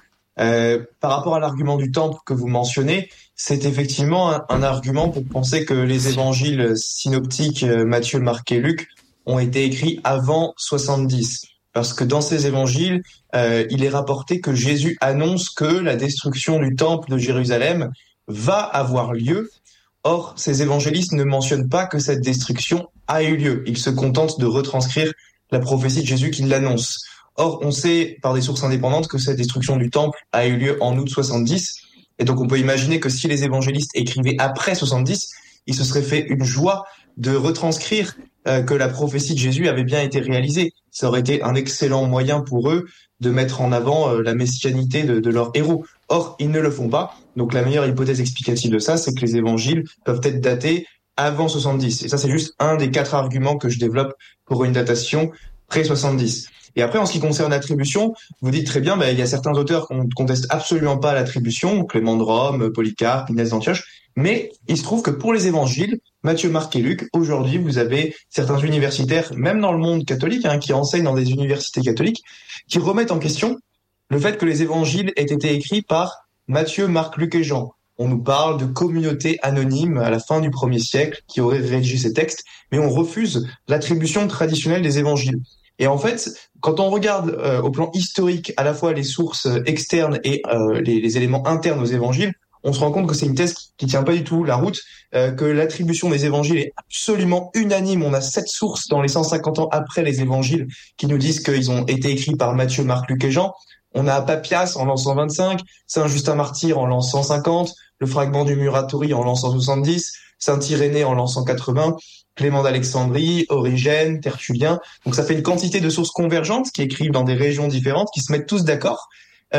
Par rapport à l'argument du temple que vous mentionnez, c'est effectivement un argument pour penser que les évangiles synoptiques Matthieu, Marc et Luc ont été écrits avant 70. Parce que dans ces évangiles, il est rapporté que Jésus annonce que la destruction du temple de Jérusalem va avoir lieu. Or, ces évangélistes ne mentionnent pas que cette destruction a eu lieu. Ils se contentent de retranscrire la prophétie de Jésus qui l'annonce. Or, on sait par des sources indépendantes que cette destruction du temple a eu lieu en août 70. Et donc, on peut imaginer que si les évangélistes écrivaient après 70, ils se seraient fait une joie de retranscrire que la prophétie de Jésus avait bien été réalisée. Ça aurait été un excellent moyen pour eux de mettre en avant la messianité de leur héros. Or, ils ne le font pas. Donc, la meilleure hypothèse explicative de ça, c'est que les évangiles peuvent être datés avant 70. Et ça, c'est juste un des 4 arguments que je développe pour une datation pré-70. Et après, en ce qui concerne l'attribution, vous dites très bien, il y a certains auteurs qu'on ne conteste absolument pas l'attribution, Clément de Rome, Polycarpe, Inès d'Antioche, mais il se trouve que pour les évangiles, Matthieu, Marc et Luc, aujourd'hui, vous avez certains universitaires, même dans le monde catholique, qui enseignent dans des universités catholiques, qui remettent en question le fait que les évangiles aient été écrits par Matthieu, Marc, Luc et Jean. On nous parle de communautés anonymes à la fin du 1er siècle qui auraient rédigé ces textes, mais on refuse l'attribution traditionnelle des évangiles. Et en fait, quand on regarde au plan historique à la fois les sources externes et les éléments internes aux évangiles, on se rend compte que c'est une thèse qui tient pas du tout la route, que l'attribution des évangiles est absolument unanime. On a 7 sources dans les 150 ans après les évangiles qui nous disent qu'ils ont été écrits par Matthieu, Marc, Luc et Jean. On a Papias en l'an 125, Saint Justin Martyr en l'an 150, le fragment du Muratori en l'an 170, Saint Irénée en l'an 180, Clément d'Alexandrie, Origène, Tertullien. Donc ça fait une quantité de sources convergentes qui écrivent dans des régions différentes, qui se mettent tous d'accord.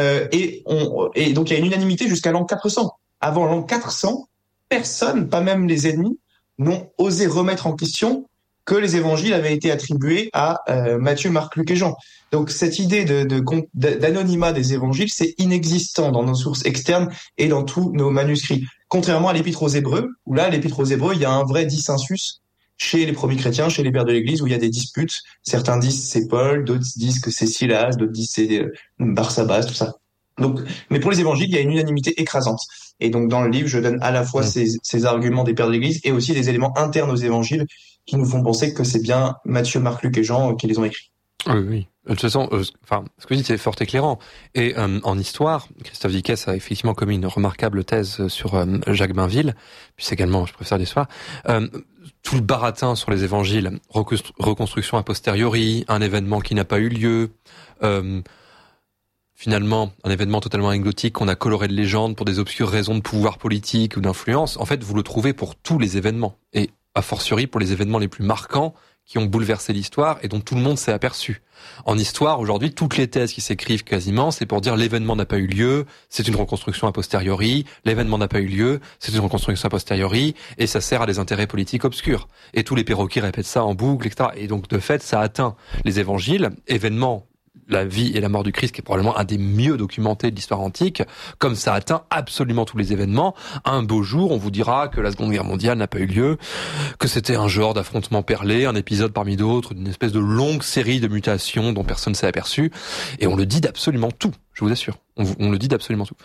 Et donc il y a une unanimité jusqu'à l'an 400. Avant l'an 400, personne, pas même les ennemis, n'ont osé remettre en question que les évangiles avaient été attribués à Matthieu, Marc, Luc et Jean. Donc cette idée d'anonymat des évangiles, c'est inexistant dans nos sources externes et dans tous nos manuscrits. Contrairement à l'Épître aux Hébreux, où là, l'Épître aux Hébreux, il y a un vrai dissensus chez les premiers chrétiens, chez les pères de l'Église, où il y a des disputes. Certains disent c'est Paul, d'autres disent que c'est Silas, d'autres disent c'est Barsabas, tout ça. Donc, mais pour les évangiles, il y a une unanimité écrasante. Et donc dans le livre, je donne à la fois ces arguments des pères de l'Église et aussi des éléments internes aux évangiles qui nous font penser que c'est bien Matthieu, Marc, Luc et Jean qui les ont écrits. Oui. De toute façon, ce que vous dites c'est fort éclairant. Et en histoire, Christophe Dickès a effectivement commis une remarquable thèse sur Jacques Bainville, puis c'est également professeur d'histoire. Tout le baratin sur les évangiles, reconstruction a posteriori, un événement qui n'a pas eu lieu, finalement un événement totalement anecdotique qu'on a coloré de légende pour des obscures raisons de pouvoir politique ou d'influence. En fait, vous le trouvez pour tous les événements, et a fortiori pour les événements les plus marquants qui ont bouleversé l'histoire et dont tout le monde s'est aperçu. En histoire, aujourd'hui, toutes les thèses qui s'écrivent quasiment, c'est pour dire l'événement n'a pas eu lieu, c'est une reconstruction a posteriori, l'événement n'a pas eu lieu, c'est une reconstruction a posteriori, et ça sert à des intérêts politiques obscurs. Et tous les perroquets répètent ça en boucle, etc. Et donc, de fait, ça atteint les évangiles, événements, la vie et la mort du Christ, qui est probablement un des mieux documentés de l'histoire antique, comme ça atteint absolument tous les événements. Un beau jour, on vous dira que la Seconde Guerre mondiale n'a pas eu lieu, que c'était un genre d'affrontement perlé, un épisode parmi d'autres, d'une espèce de longue série de mutations dont personne ne s'est aperçu. Et on le dit d'absolument tout, je vous assure. On le dit d'absolument tout.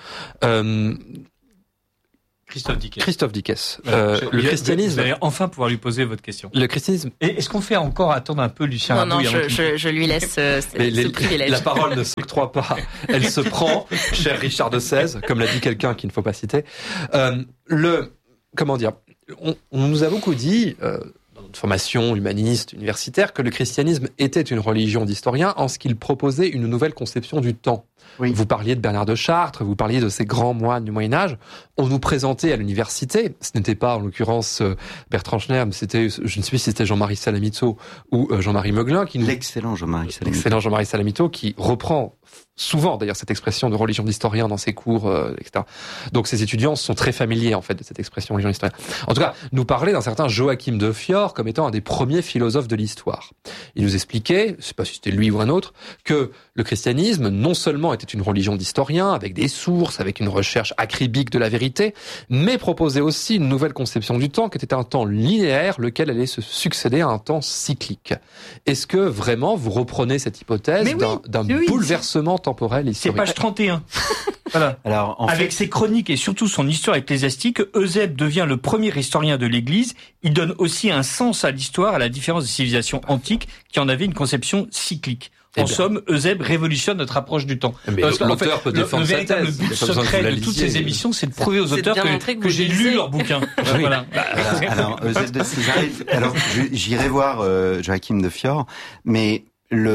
Christophe Dickès. Le christianisme. Vous allez enfin pouvoir lui poser votre question. Le christianisme. Et est-ce qu'on fait encore attendre un peu Lucien Rabouille? Non, je lui laisse ce privilège. La parole ne s'octroie pas. Elle se prend, cher Richard de XVI, comme l'a dit quelqu'un qu'il ne faut pas citer. Comment dire? On nous a beaucoup dit, dans notre formation humaniste, universitaire, que le christianisme était une religion d'historiens en ce qu'il proposait une nouvelle conception du temps. Oui. Vous parliez de Bernard de Chartres, vous parliez de ces grands moines du Moyen-Âge. On nous présentait à l'université, ce n'était pas en l'occurrence Bertrand Schnerb, c'était, je ne sais plus si c'était Jean-Marie Salamito ou Jean-Marie Meuglin qui nous... L'excellent Jean-Marie Salamito qui reprend souvent d'ailleurs cette expression de religion d'historien dans ses cours, etc. Donc ces étudiants sont très familiers en fait de cette expression religion d'historien. En tout cas, nous parlait d'un certain Joachim de Fior comme étant un des premiers philosophes de l'histoire. Il nous expliquait, je sais pas si c'était lui ou un autre, que le christianisme non seulement était une religion d'historiens avec des sources, avec une recherche acribique de la vérité, mais proposait aussi une nouvelle conception du temps qui était un temps linéaire, lequel allait se succéder à un temps cyclique. Est-ce que vraiment vous reprenez cette hypothèse d'un bouleversement temporel historique? C'est page 31. Voilà. Alors, avec ses chroniques et surtout son histoire ecclésiastique, Eusèbe devient le premier historien de l'Église. Il donne aussi un sens à l'histoire, à la différence des civilisations antiques qui en avaient une conception cyclique. En somme, Eusèbe révolutionne notre approche du temps. Mais l'auteur peut défendre sa thèse. Le véritable but secret de toutes ces émissions, c'est de prouver aux auteurs que j'ai lu leur bouquin. Voilà. Alors, Eusèbe de Césarée, j'irai voir Joachim de Fior, mais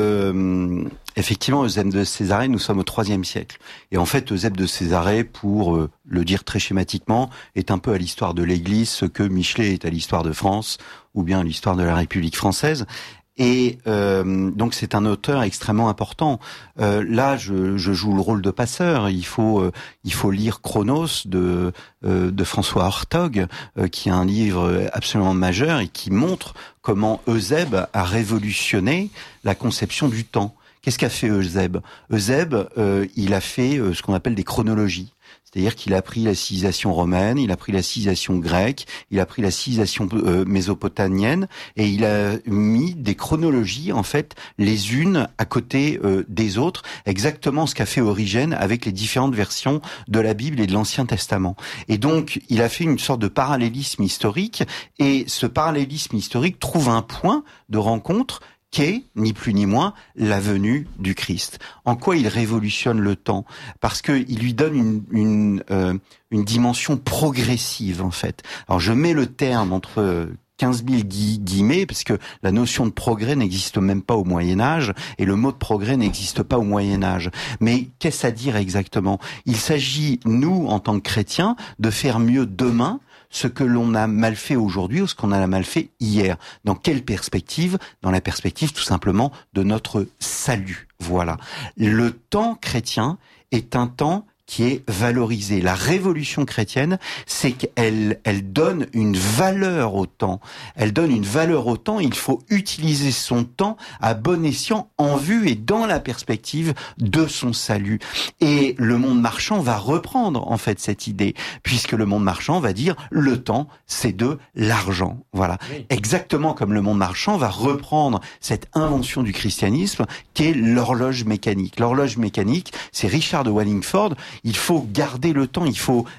effectivement, Eusèbe de Césarée, nous sommes au IIIe siècle. Et en fait, Eusèbe de Césarée, pour le dire très schématiquement, est un peu à l'histoire de l'Église ce que Michelet est à l'histoire de France, ou bien à l'histoire de la République française. Et donc c'est un auteur extrêmement important. Là, je joue le rôle de passeur. Il faut lire Chronos de François Hartog, qui est un livre absolument majeur et qui montre comment Eusèbe a révolutionné la conception du temps. Qu'est-ce qu'a fait Eusèbe? Eusèbe, il a fait ce qu'on appelle des chronologies. C'est-à-dire qu'il a pris la civilisation romaine, il a pris la civilisation grecque, il a pris la civilisation mésopotamienne et il a mis des chronologies, en fait, les unes à côté des autres, exactement ce qu'a fait Origène avec les différentes versions de la Bible et de l'Ancien Testament. Et donc, il a fait une sorte de parallélisme historique et ce parallélisme historique trouve un point de rencontre qu'est, ni plus ni moins, la venue du Christ. En quoi il révolutionne le temps? Parce que il lui donne une dimension progressive, en fait. Alors, je mets le terme entre 15 000 guillemets, parce que la notion de progrès n'existe même pas au Moyen-Âge, et le mot de progrès n'existe pas au Moyen-Âge. Mais qu'est-ce à dire exactement? Il s'agit, nous, en tant que chrétiens, de faire mieux demain ce que l'on a mal fait aujourd'hui ou ce qu'on a mal fait hier. Dans quelle perspective? Dans la perspective tout simplement de notre salut. Voilà. Le temps chrétien est un temps qui est valorisé. La révolution chrétienne, c'est qu'elle donne une valeur au temps. Elle donne une valeur au temps. Il faut utiliser son temps à bon escient en vue et dans la perspective de son salut. Et le monde marchand va reprendre en fait cette idée, puisque le monde marchand va dire le temps, c'est de l'argent. Voilà. Oui. Exactement comme le monde marchand va reprendre cette invention du christianisme qui est l'horloge mécanique. L'horloge mécanique, c'est Richard de Wallingford. Il faut garder le temps,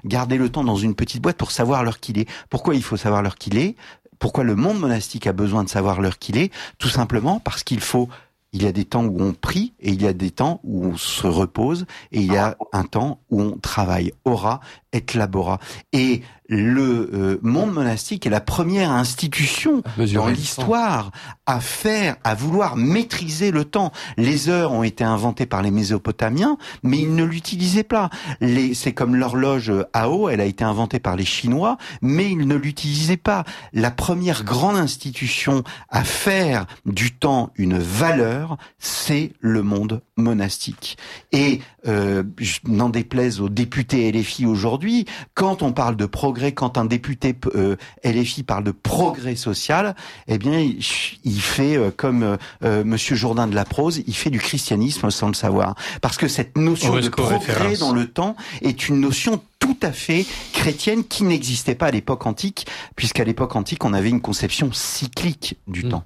dans une petite boîte pour savoir l'heure qu'il est. Pourquoi il faut savoir l'heure qu'il est? Pourquoi le monde monastique a besoin de savoir l'heure qu'il est? Tout simplement parce qu'il faut Il y a des temps où on prie et il y a des temps où on se repose et il y a un temps où on travaille. Ora et labora. Et le monde monastique est la première institution dans l'histoire à vouloir maîtriser le temps. Les heures ont été inventées par les Mésopotamiens, mais ils ne l'utilisaient pas. C'est comme l'horloge Ao, elle a été inventée par les Chinois, mais ils ne l'utilisaient pas. La première grande institution à faire du temps une valeur, c'est le monde monastique. Et n'en déplaise aux députés LFI aujourd'hui, quand on parle de progrès, quand un député LFI parle de progrès social, eh bien, il fait comme Monsieur Jourdain de la Prose, il fait du christianisme sans le savoir, parce que cette notion de progrès dans le temps est une notion tout à fait chrétienne qui n'existait pas à l'époque antique, puisqu'à l'époque antique, on avait une conception cyclique du temps.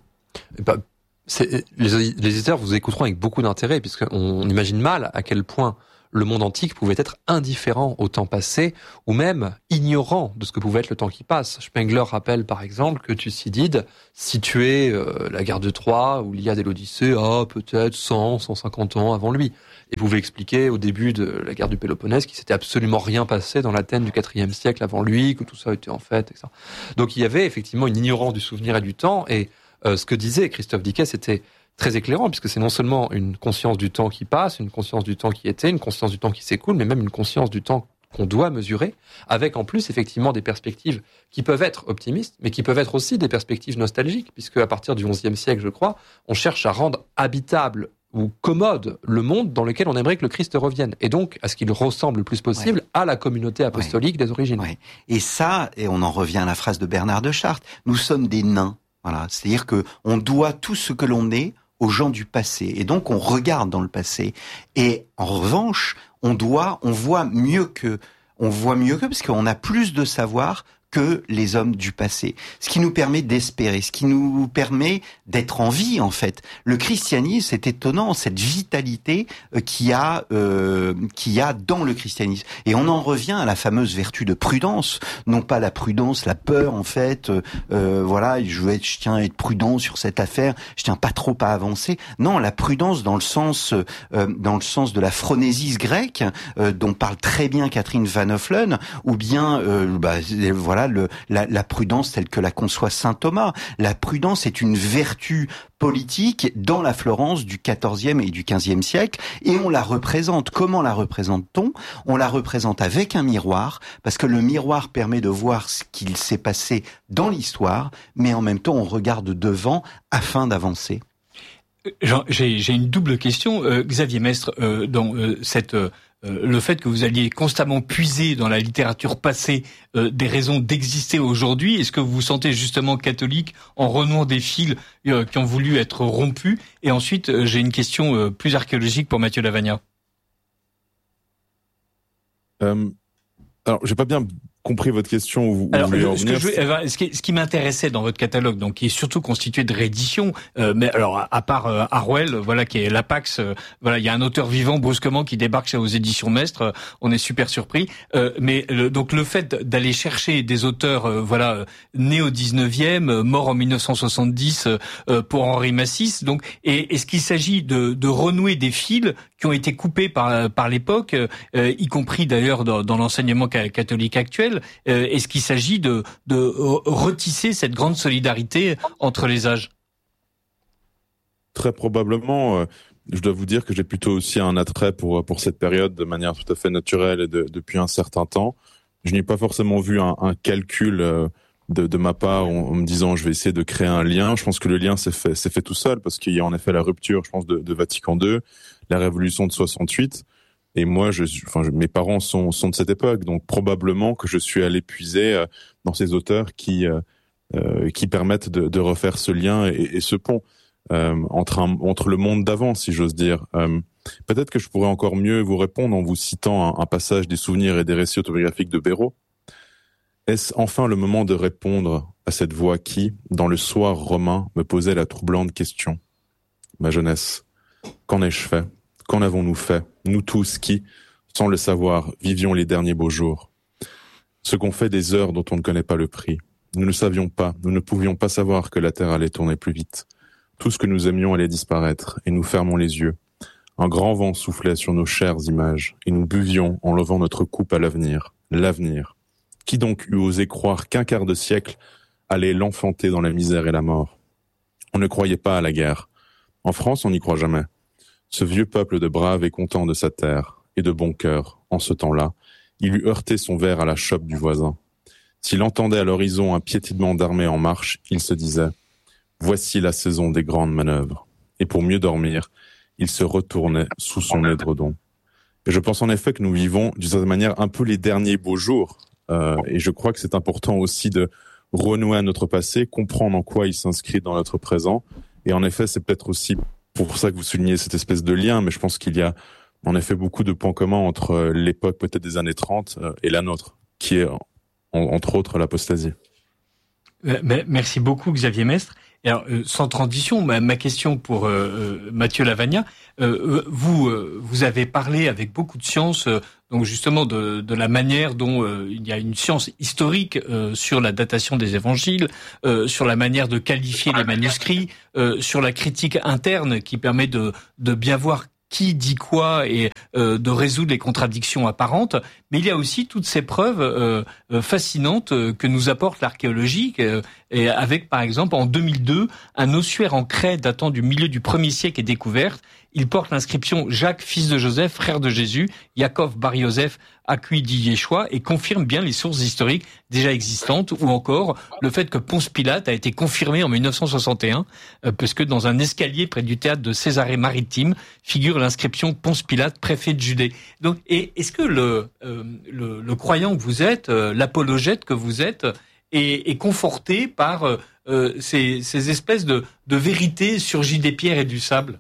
Les éditeurs vous écouteront avec beaucoup d'intérêt, puisqu'on imagine mal à quel point le monde antique pouvait être indifférent au temps passé, ou même ignorant de ce que pouvait être le temps qui passe. Spengler rappelle par exemple que Thucydide situait la guerre de Troie ou l'Iliade et l'Odyssée à peut-être 100, 150 ans avant lui. Et pouvait expliquer au début de la guerre du Péloponnèse qu'il s'était absolument rien passé dans l'Athènes du IVe siècle avant lui, que tout ça était en fait, etc. Donc il y avait effectivement une ignorance du souvenir et du temps, et ce que disait Christophe Dickès était très éclairant, puisque c'est non seulement une conscience du temps qui passe, une conscience du temps qui était, une conscience du temps qui s'écoule, mais même une conscience du temps qu'on doit mesurer, avec en plus effectivement des perspectives qui peuvent être optimistes, mais qui peuvent être aussi des perspectives nostalgiques, puisque à partir du XIe siècle, je crois, on cherche à rendre habitable ou commode le monde dans lequel on aimerait que le Christ revienne, et donc à ce qu'il ressemble le plus possible à la communauté apostolique des origines. Et ça, et on en revient à la phrase de Bernard de Chartres, nous sommes des nains. Voilà, c'est-à-dire que on doit tout ce que l'on est aux gens du passé, et donc on regarde dans le passé. Et en revanche, on voit mieux que parce qu'on a plus de savoir que les hommes du passé. Ce qui nous permet d'espérer, ce qui nous permet d'être en vie, en fait. Le christianisme, c'est étonnant, cette vitalité qu'il y a dans le christianisme. Et on en revient à la fameuse vertu de prudence. Non pas la prudence, la peur, en fait. Voilà, je tiens à être prudent sur cette affaire, je tiens pas trop à avancer. Non, la prudence dans le sens de la phronésis grecque, dont parle très bien Catherine Van Hoffelen, ou bien, voilà, la prudence telle que la conçoit saint Thomas. La prudence est une vertu politique dans la Florence du XIVe et du XVe siècle, et on la représente. Comment la représente-t-on ? On la représente avec un miroir, parce que le miroir permet de voir ce qu'il s'est passé dans l'histoire, mais en même temps on regarde devant afin d'avancer. J'ai une double question, Xavier Mestre, dans le fait que vous alliez constamment puiser dans la littérature passée des raisons d'exister aujourd'hui. Est-ce que vous vous sentez justement catholique en renouant des fils qui ont voulu être rompus ? Et ensuite, j'ai une question plus archéologique pour Mathieu Lavagna. Alors, j'ai pas bien compris votre question. Vous voulez en venir. Ce qui m'intéressait dans votre catalogue, donc qui est surtout constitué de rééditions, mais alors à part Harwell, voilà, qui est l'Apax, voilà, il y a un auteur vivant brusquement qui débarque aux éditions Mestre, on est super surpris. Donc le fait d'aller chercher des auteurs, nés au 19e, morts en 1970 pour Henri Massis, donc est-ce qu'il s'agit de renouer des fils qui ont été coupés par l'époque, y compris d'ailleurs dans l'enseignement catholique actuel? Est-ce qu'il s'agit de retisser cette grande solidarité entre les âges ? Très probablement. Je dois vous dire que j'ai plutôt aussi un attrait pour cette période de manière tout à fait naturelle et depuis un certain temps. Je n'ai pas forcément vu un calcul de ma part en me disant je vais essayer de créer un lien. Je pense que le lien s'est fait tout seul, parce qu'il y a en effet la rupture, je pense, de Vatican II, la révolution de 68. Et moi, mes parents sont de cette époque, donc probablement que je suis allé puiser dans ces auteurs qui permettent de refaire ce lien et ce pont entre le monde d'avant, si j'ose dire. Peut-être que je pourrais encore mieux vous répondre en vous citant un passage des souvenirs et des récits autobiographiques de Béraud. Est-ce enfin le moment de répondre à cette voix qui, dans le soir romain, me posait la troublante question ? Ma jeunesse, qu'en ai-je fait ? Qu'en avons-nous fait, nous tous qui, sans le savoir, vivions les derniers beaux jours ? Ce qu'on fait des heures dont on ne connaît pas le prix. Nous ne savions pas, nous ne pouvions pas savoir que la Terre allait tourner plus vite. Tout ce que nous aimions allait disparaître, et nous fermons les yeux. Un grand vent soufflait sur nos chères images, et nous buvions en levant notre coupe à l'avenir. L'avenir. Qui donc eût osé croire qu'un quart de siècle allait l'enfanter dans la misère et la mort? On ne croyait pas à la guerre. En France, on n'y croit jamais. Ce vieux peuple de braves est content de sa terre, et de bon cœur, en ce temps-là, il eût heurté son verre à la chope du voisin. S'il entendait à l'horizon un piétinement d'armée en marche, il se disait « Voici la saison des grandes manœuvres ». Et pour mieux dormir, il se retournait sous son édredon. Et je pense en effet que nous vivons d'une certaine manière un peu les derniers beaux jours. Et je crois que c'est important aussi de renouer à notre passé, comprendre en quoi il s'inscrit dans notre présent. Et en effet, c'est peut-être aussi pour ça que vous soulignez cette espèce de lien, mais je pense qu'il y a en effet beaucoup de points communs entre l'époque peut-être des années 30 et la nôtre, qui est entre autres l'apostasie. Merci beaucoup Xavier Mestre. Et alors, sans transition, ma question pour Mathieu Lavagna, vous avez parlé avec beaucoup de science, donc justement de la manière dont il y a une science historique sur la datation des évangiles, sur la manière de qualifier les manuscrits, sur la critique interne qui permet de bien voir qui dit quoi et de résoudre les contradictions apparentes, mais il y a aussi toutes ces preuves fascinantes que nous apporte l'archéologie, et avec par exemple en 2002 un ossuaire en craie datant du milieu du 1er siècle est découvert. Il porte l'inscription Jacques, fils de Joseph, frère de Jésus, Yaakov bar Yosef, Akui di Yeshua, et confirme bien les sources historiques déjà existantes, ou encore le fait que Ponce Pilate a été confirmé en 1961, parce que dans un escalier près du théâtre de Césarée-Maritime figure l'inscription Ponce Pilate, préfet de Judée. Donc, et est-ce que le croyant que vous êtes, l'apologète que vous êtes, est conforté par ces espèces de vérités surgies des pierres et du sable?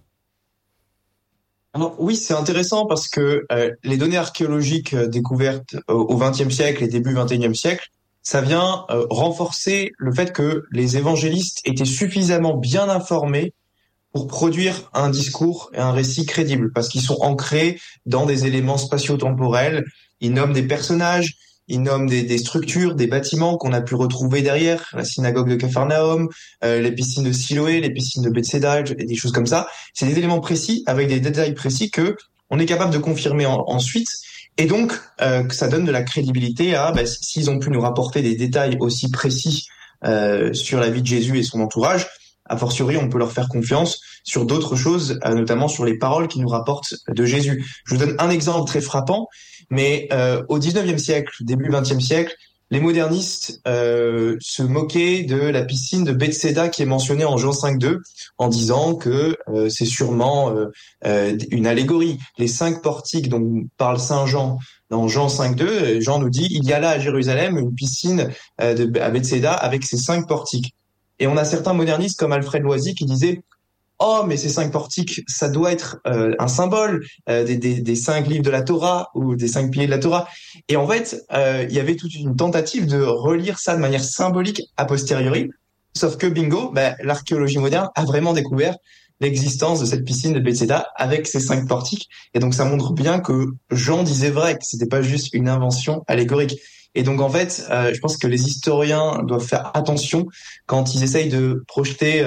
Alors, oui, c'est intéressant parce que les données archéologiques découvertes au XXe siècle et début XXIe siècle, ça vient renforcer le fait que les évangélistes étaient suffisamment bien informés pour produire un discours et un récit crédible, parce qu'ils sont ancrés dans des éléments spatio-temporels. Ils nomment des personnages, ils nomment des structures, des bâtiments qu'on a pu retrouver derrière, la synagogue de Capharnaüm, les piscines de Siloé, les piscines de Bethséda, et des choses comme ça. C'est des éléments précis, avec des détails précis que on est capable de confirmer ensuite. Et donc, que ça donne de la crédibilité à, s'ils ont pu nous rapporter des détails aussi précis sur la vie de Jésus et son entourage, a fortiori, on peut leur faire confiance sur d'autres choses, notamment sur les paroles qu'ils nous rapportent de Jésus. Je vous donne un exemple très frappant, mais au XIXe siècle, début XXe siècle, les modernistes se moquaient de la piscine de Bethséda qui est mentionnée en Jean 5.2 en disant que c'est sûrement une allégorie. Les 5 portiques dont parle Saint Jean dans Jean 5.2, Jean nous dit « Il y a là à Jérusalem une piscine à Bethséda avec ses 5 portiques ». Et on a certains modernistes comme Alfred Loisy qui disaient « Oh, mais ces 5 portiques, ça doit être un symbole des 5 livres de la Torah ou des 5 piliers de la Torah. » Et en fait, il y avait toute une tentative de relire ça de manière symbolique a posteriori. Sauf que bingo, l'archéologie moderne a vraiment découvert l'existence de cette piscine de Bethséda avec ces 5 portiques. Et donc ça montre bien que Jean disait vrai, que c'était pas juste une invention allégorique. Et donc en fait, je pense que les historiens doivent faire attention quand ils essayent de projeter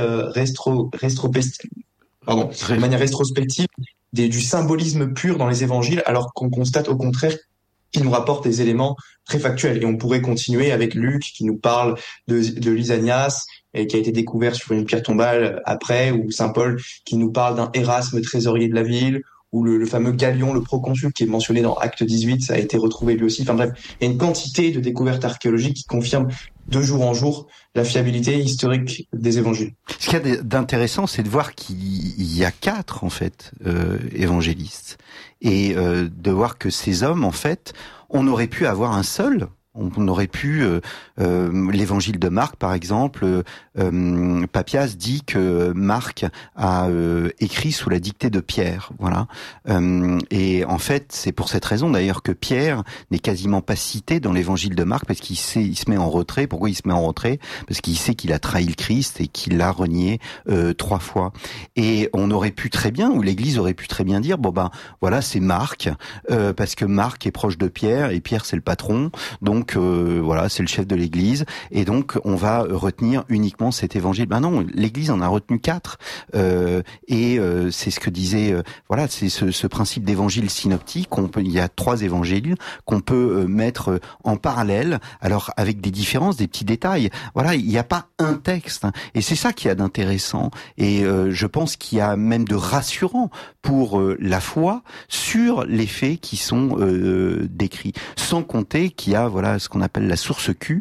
de manière rétrospective du symbolisme pur dans les évangiles, alors qu'on constate au contraire qu'ils nous rapportent des éléments très factuels. Et on pourrait continuer avec Luc qui nous parle de Lysanias et qui a été découvert sur une pierre tombale après, ou Saint Paul qui nous parle d'un Érasme trésorier de la ville, ou le fameux Galion, le proconsul qui est mentionné dans Acte 18, ça a été retrouvé lui aussi. Enfin bref, il y a une quantité de découvertes archéologiques qui confirment de jour en jour la fiabilité historique des évangiles. Ce qu'il y a d'intéressant, c'est de voir qu'il y a 4 en fait évangélistes, et de voir que ces hommes, en fait, on aurait pu avoir un seul. On aurait pu, l'évangile de Marc par exemple, Papias dit que Marc a écrit sous la dictée de Pierre, voilà. Et en fait, c'est pour cette raison d'ailleurs que Pierre n'est quasiment pas cité dans l'évangile de Marc, parce il se met en retrait. Pourquoi il se met en retrait? Parce qu'il sait qu'il a trahi le Christ et qu'il l'a renié 3 fois. Et on aurait pu très bien, ou l'Église aurait pu très bien dire, voilà, c'est Marc, parce que Marc est proche de Pierre et Pierre c'est le patron, donc donc voilà, c'est le chef de l'Église, et donc on va retenir uniquement cet évangile. Ben non, l'Église en a retenu 4, et c'est ce que disait, voilà, c'est ce principe d'évangile synoptique. Il y a 3 évangiles qu'on peut mettre en parallèle, alors avec des différences, des petits détails. Voilà, il n'y a pas un texte, hein, et c'est ça qui a d'intéressant, et je pense qu'il y a même de rassurant pour la foi sur les faits qui sont décrits, sans compter qu'il y a voilà ce qu'on appelle la source Q,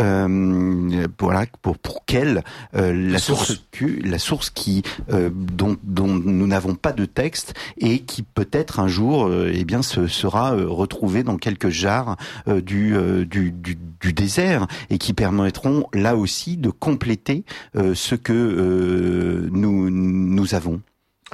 voilà pour quelle la source Q, la source qui dont nous n'avons pas de texte et qui peut-être un jour eh bien sera retrouvée dans quelques jarres du désert, et qui permettront là aussi de compléter ce que nous avons.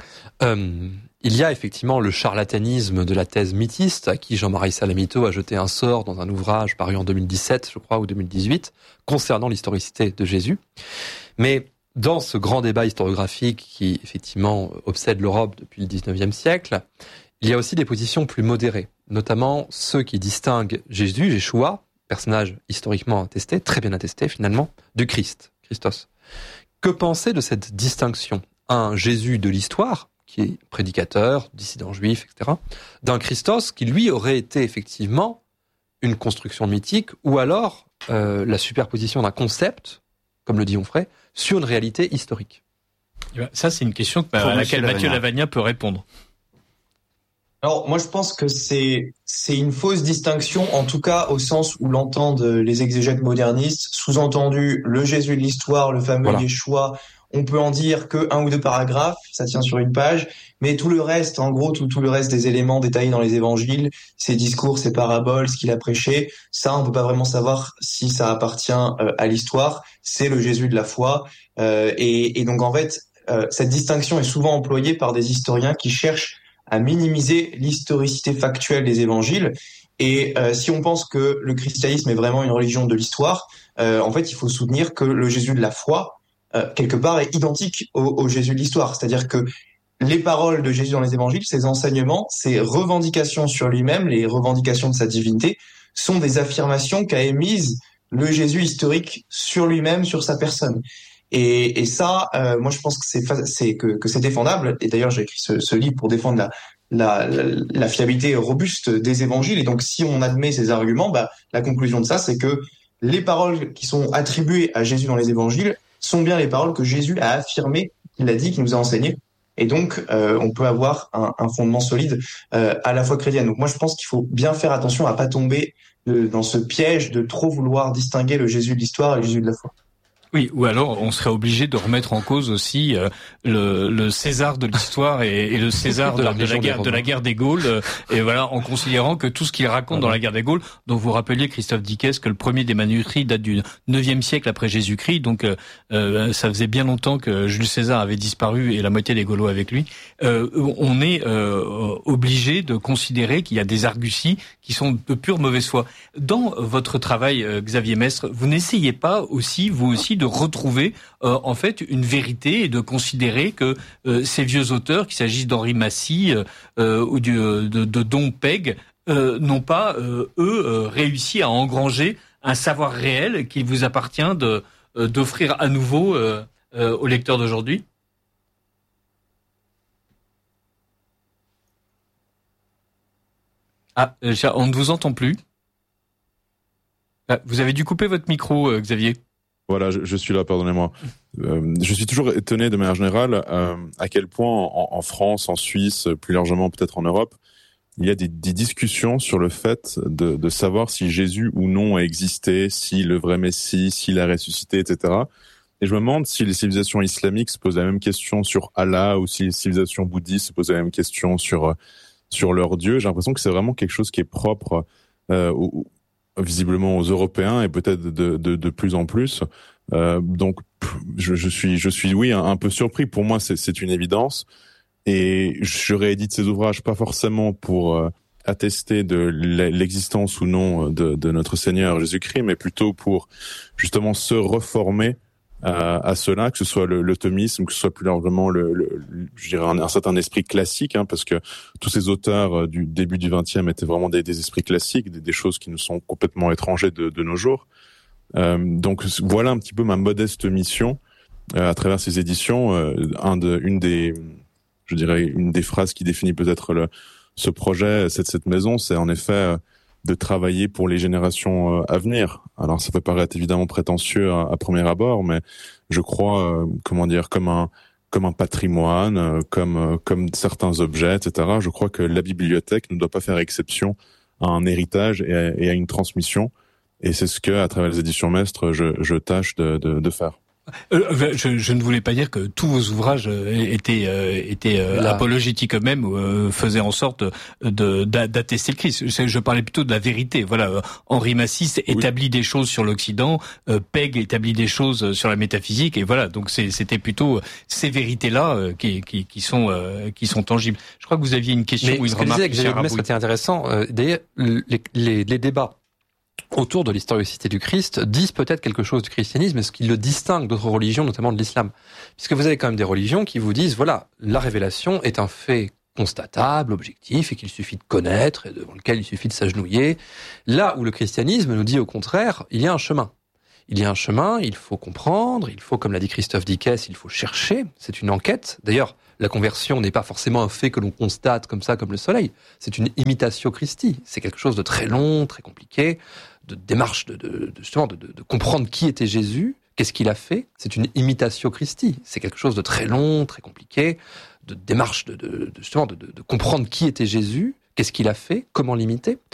Il y a effectivement le charlatanisme de la thèse mythiste, à qui Jean-Marie Salamito a jeté un sort dans un ouvrage paru en 2017, je crois, ou 2018, concernant l'historicité de Jésus. Mais dans ce grand débat historiographique qui, effectivement, obsède l'Europe depuis le 19e siècle, il y a aussi des positions plus modérées, notamment ceux qui distinguent Jésus, Yeshua, personnage historiquement attesté, très bien attesté finalement, du Christ, Christos. Que penser de cette distinction ? Un Jésus de l'histoire, qui est prédicateur, dissident juif, etc., d'un Christos qui, lui, aurait été effectivement une construction mythique, ou alors la superposition d'un concept, comme le dit Onfray, sur une réalité historique. Ça, c'est une question à laquelle Mathieu Lavagna peut répondre. Alors, moi, je pense que c'est une fausse distinction, en tout cas au sens où l'entendent les exégètes modernistes, sous-entendu le Jésus de l'histoire, le fameux Yeshua. On peut en dire que 1 ou 2 paragraphes, ça tient sur une page, mais tout le reste, en gros, tout le reste des éléments détaillés dans les évangiles, ses discours, ses paraboles, ce qu'il a prêché, ça, on peut pas vraiment savoir si ça appartient à l'histoire. C'est le Jésus de la foi, et donc en fait, cette distinction est souvent employée par des historiens qui cherchent à minimiser l'historicité factuelle des évangiles. Et si on pense que le christianisme est vraiment une religion de l'histoire, en fait, il faut soutenir que le Jésus de la foi, quelque part, est identique au Jésus de l'histoire. C'est-à-dire que les paroles de Jésus dans les évangiles, ses enseignements, ses revendications sur lui-même, les revendications de sa divinité, sont des affirmations qu'a émises le Jésus historique sur lui-même, sur sa personne. Et ça, moi, je pense que c'est défendable. Et d'ailleurs, j'ai écrit ce livre pour défendre la fiabilité robuste des évangiles. Et donc, si on admet ces arguments, la conclusion de ça, c'est que les paroles qui sont attribuées à Jésus dans les évangiles sont bien les paroles que Jésus a affirmées, qu'il a dit, qu'il nous a enseignées. Et donc, on peut avoir un fondement solide à la foi chrétienne. Donc moi, je pense qu'il faut bien faire attention à pas tomber dans ce piège de trop vouloir distinguer le Jésus de l'histoire et le Jésus de la foi. Oui, ou alors on serait obligé de remettre en cause aussi le César de l'histoire et le César de la guerre des Gaules, et voilà, en considérant que tout ce qu'il raconte dans la guerre des Gaules, dont vous rappeliez, Christophe Dickès, que le premier des manuscrits date du 9e siècle après Jésus-Christ, donc ça faisait bien longtemps que Jules César avait disparu et la moitié des Gaulois avec lui. On est obligé de considérer qu'il y a des arguties qui sont de pure mauvaise foi. Dans votre travail, Xavier Mestre, vous n'essayez pas aussi, vous aussi, de retrouver en fait une vérité et de considérer que ces vieux auteurs, qu'il s'agisse d'Henri Massy ou de Dom Peg, n'ont pas réussi à engranger un savoir réel qu'il vous appartient d'offrir à nouveau aux lecteurs d'aujourd'hui? Ah, on ne vous entend plus. Ah, vous avez dû couper votre micro, Xavier. Voilà, je suis là, pardonnez-moi. Je suis toujours étonné de manière générale à quel point en France, en Suisse, plus largement peut-être en Europe, il y a des discussions sur le fait de savoir si Jésus ou non a existé, si le vrai Messie, s'il a ressuscité, etc. Et je me demande si les civilisations islamiques se posent la même question sur Allah, ou si les civilisations bouddhistes se posent la même question sur leur Dieu. J'ai l'impression que c'est vraiment quelque chose qui est propre visiblement aux Européens et peut-être de plus en plus. Donc je suis oui un peu surpris. Pour moi c'est une évidence, et je réédite ces ouvrages pas forcément pour attester de l'existence ou non de notre Seigneur Jésus-Christ, mais plutôt pour justement se reformer à cela, que ce soit le thomisme, que ce soit plus largement je dirais un certain esprit classique, hein, parce que tous ces auteurs du début du XXe étaient vraiment des esprits classiques, des choses qui nous sont complètement étrangères de nos jours. Donc voilà un petit peu ma modeste mission à travers ces éditions. Une des phrases qui définit peut-être ce projet, cette maison, c'est en effet de travailler pour les générations à venir. Alors ça peut paraître évidemment prétentieux à premier abord, mais je crois, comme un patrimoine, comme certains objets, etc. Je crois que la bibliothèque ne doit pas faire exception à un héritage et à une transmission. Et c'est ce que, à travers les éditions Mestre, je tâche de faire. Je ne voulais pas dire que tous vos ouvrages étaient apologétiques eux-mêmes, ou faisaient en sorte d'attester le Christ. Je parlais plutôt de la vérité. Voilà, Henri Massis établit des choses sur l'Occident, Pegg établit des choses sur la métaphysique, et voilà. Donc c'était plutôt ces vérités-là qui sont tangibles. Je crois que vous aviez une question ou une remarque. Mais ce que disait c'était intéressant. D'ailleurs, les débats autour de l'historicité du Christ disent peut-être quelque chose du christianisme, ce qui le distingue d'autres religions, notamment de l'islam. Puisque vous avez quand même des religions qui vous disent, voilà, la révélation est un fait constatable, objectif, et qu'il suffit de connaître, et devant lequel il suffit de s'agenouiller. Là où le christianisme nous dit au contraire, il y a un chemin. Il y a un chemin, il faut comprendre, il faut, comme l'a dit Christophe Dickès, il faut chercher, c'est une enquête. D'ailleurs, la conversion n'est pas forcément un fait que l'on constate comme ça, comme le soleil. C'est une imitatio Christi. C'est quelque chose de très long, très compliqué, de démarche de comprendre qui était Jésus, qu'est-ce qu'il a fait. C'est une imitatio Christi. C'est quelque chose de très long, très compliqué, de démarche de comprendre qui était Jésus, qu'est-ce qu'il a fait, comment l'imiter.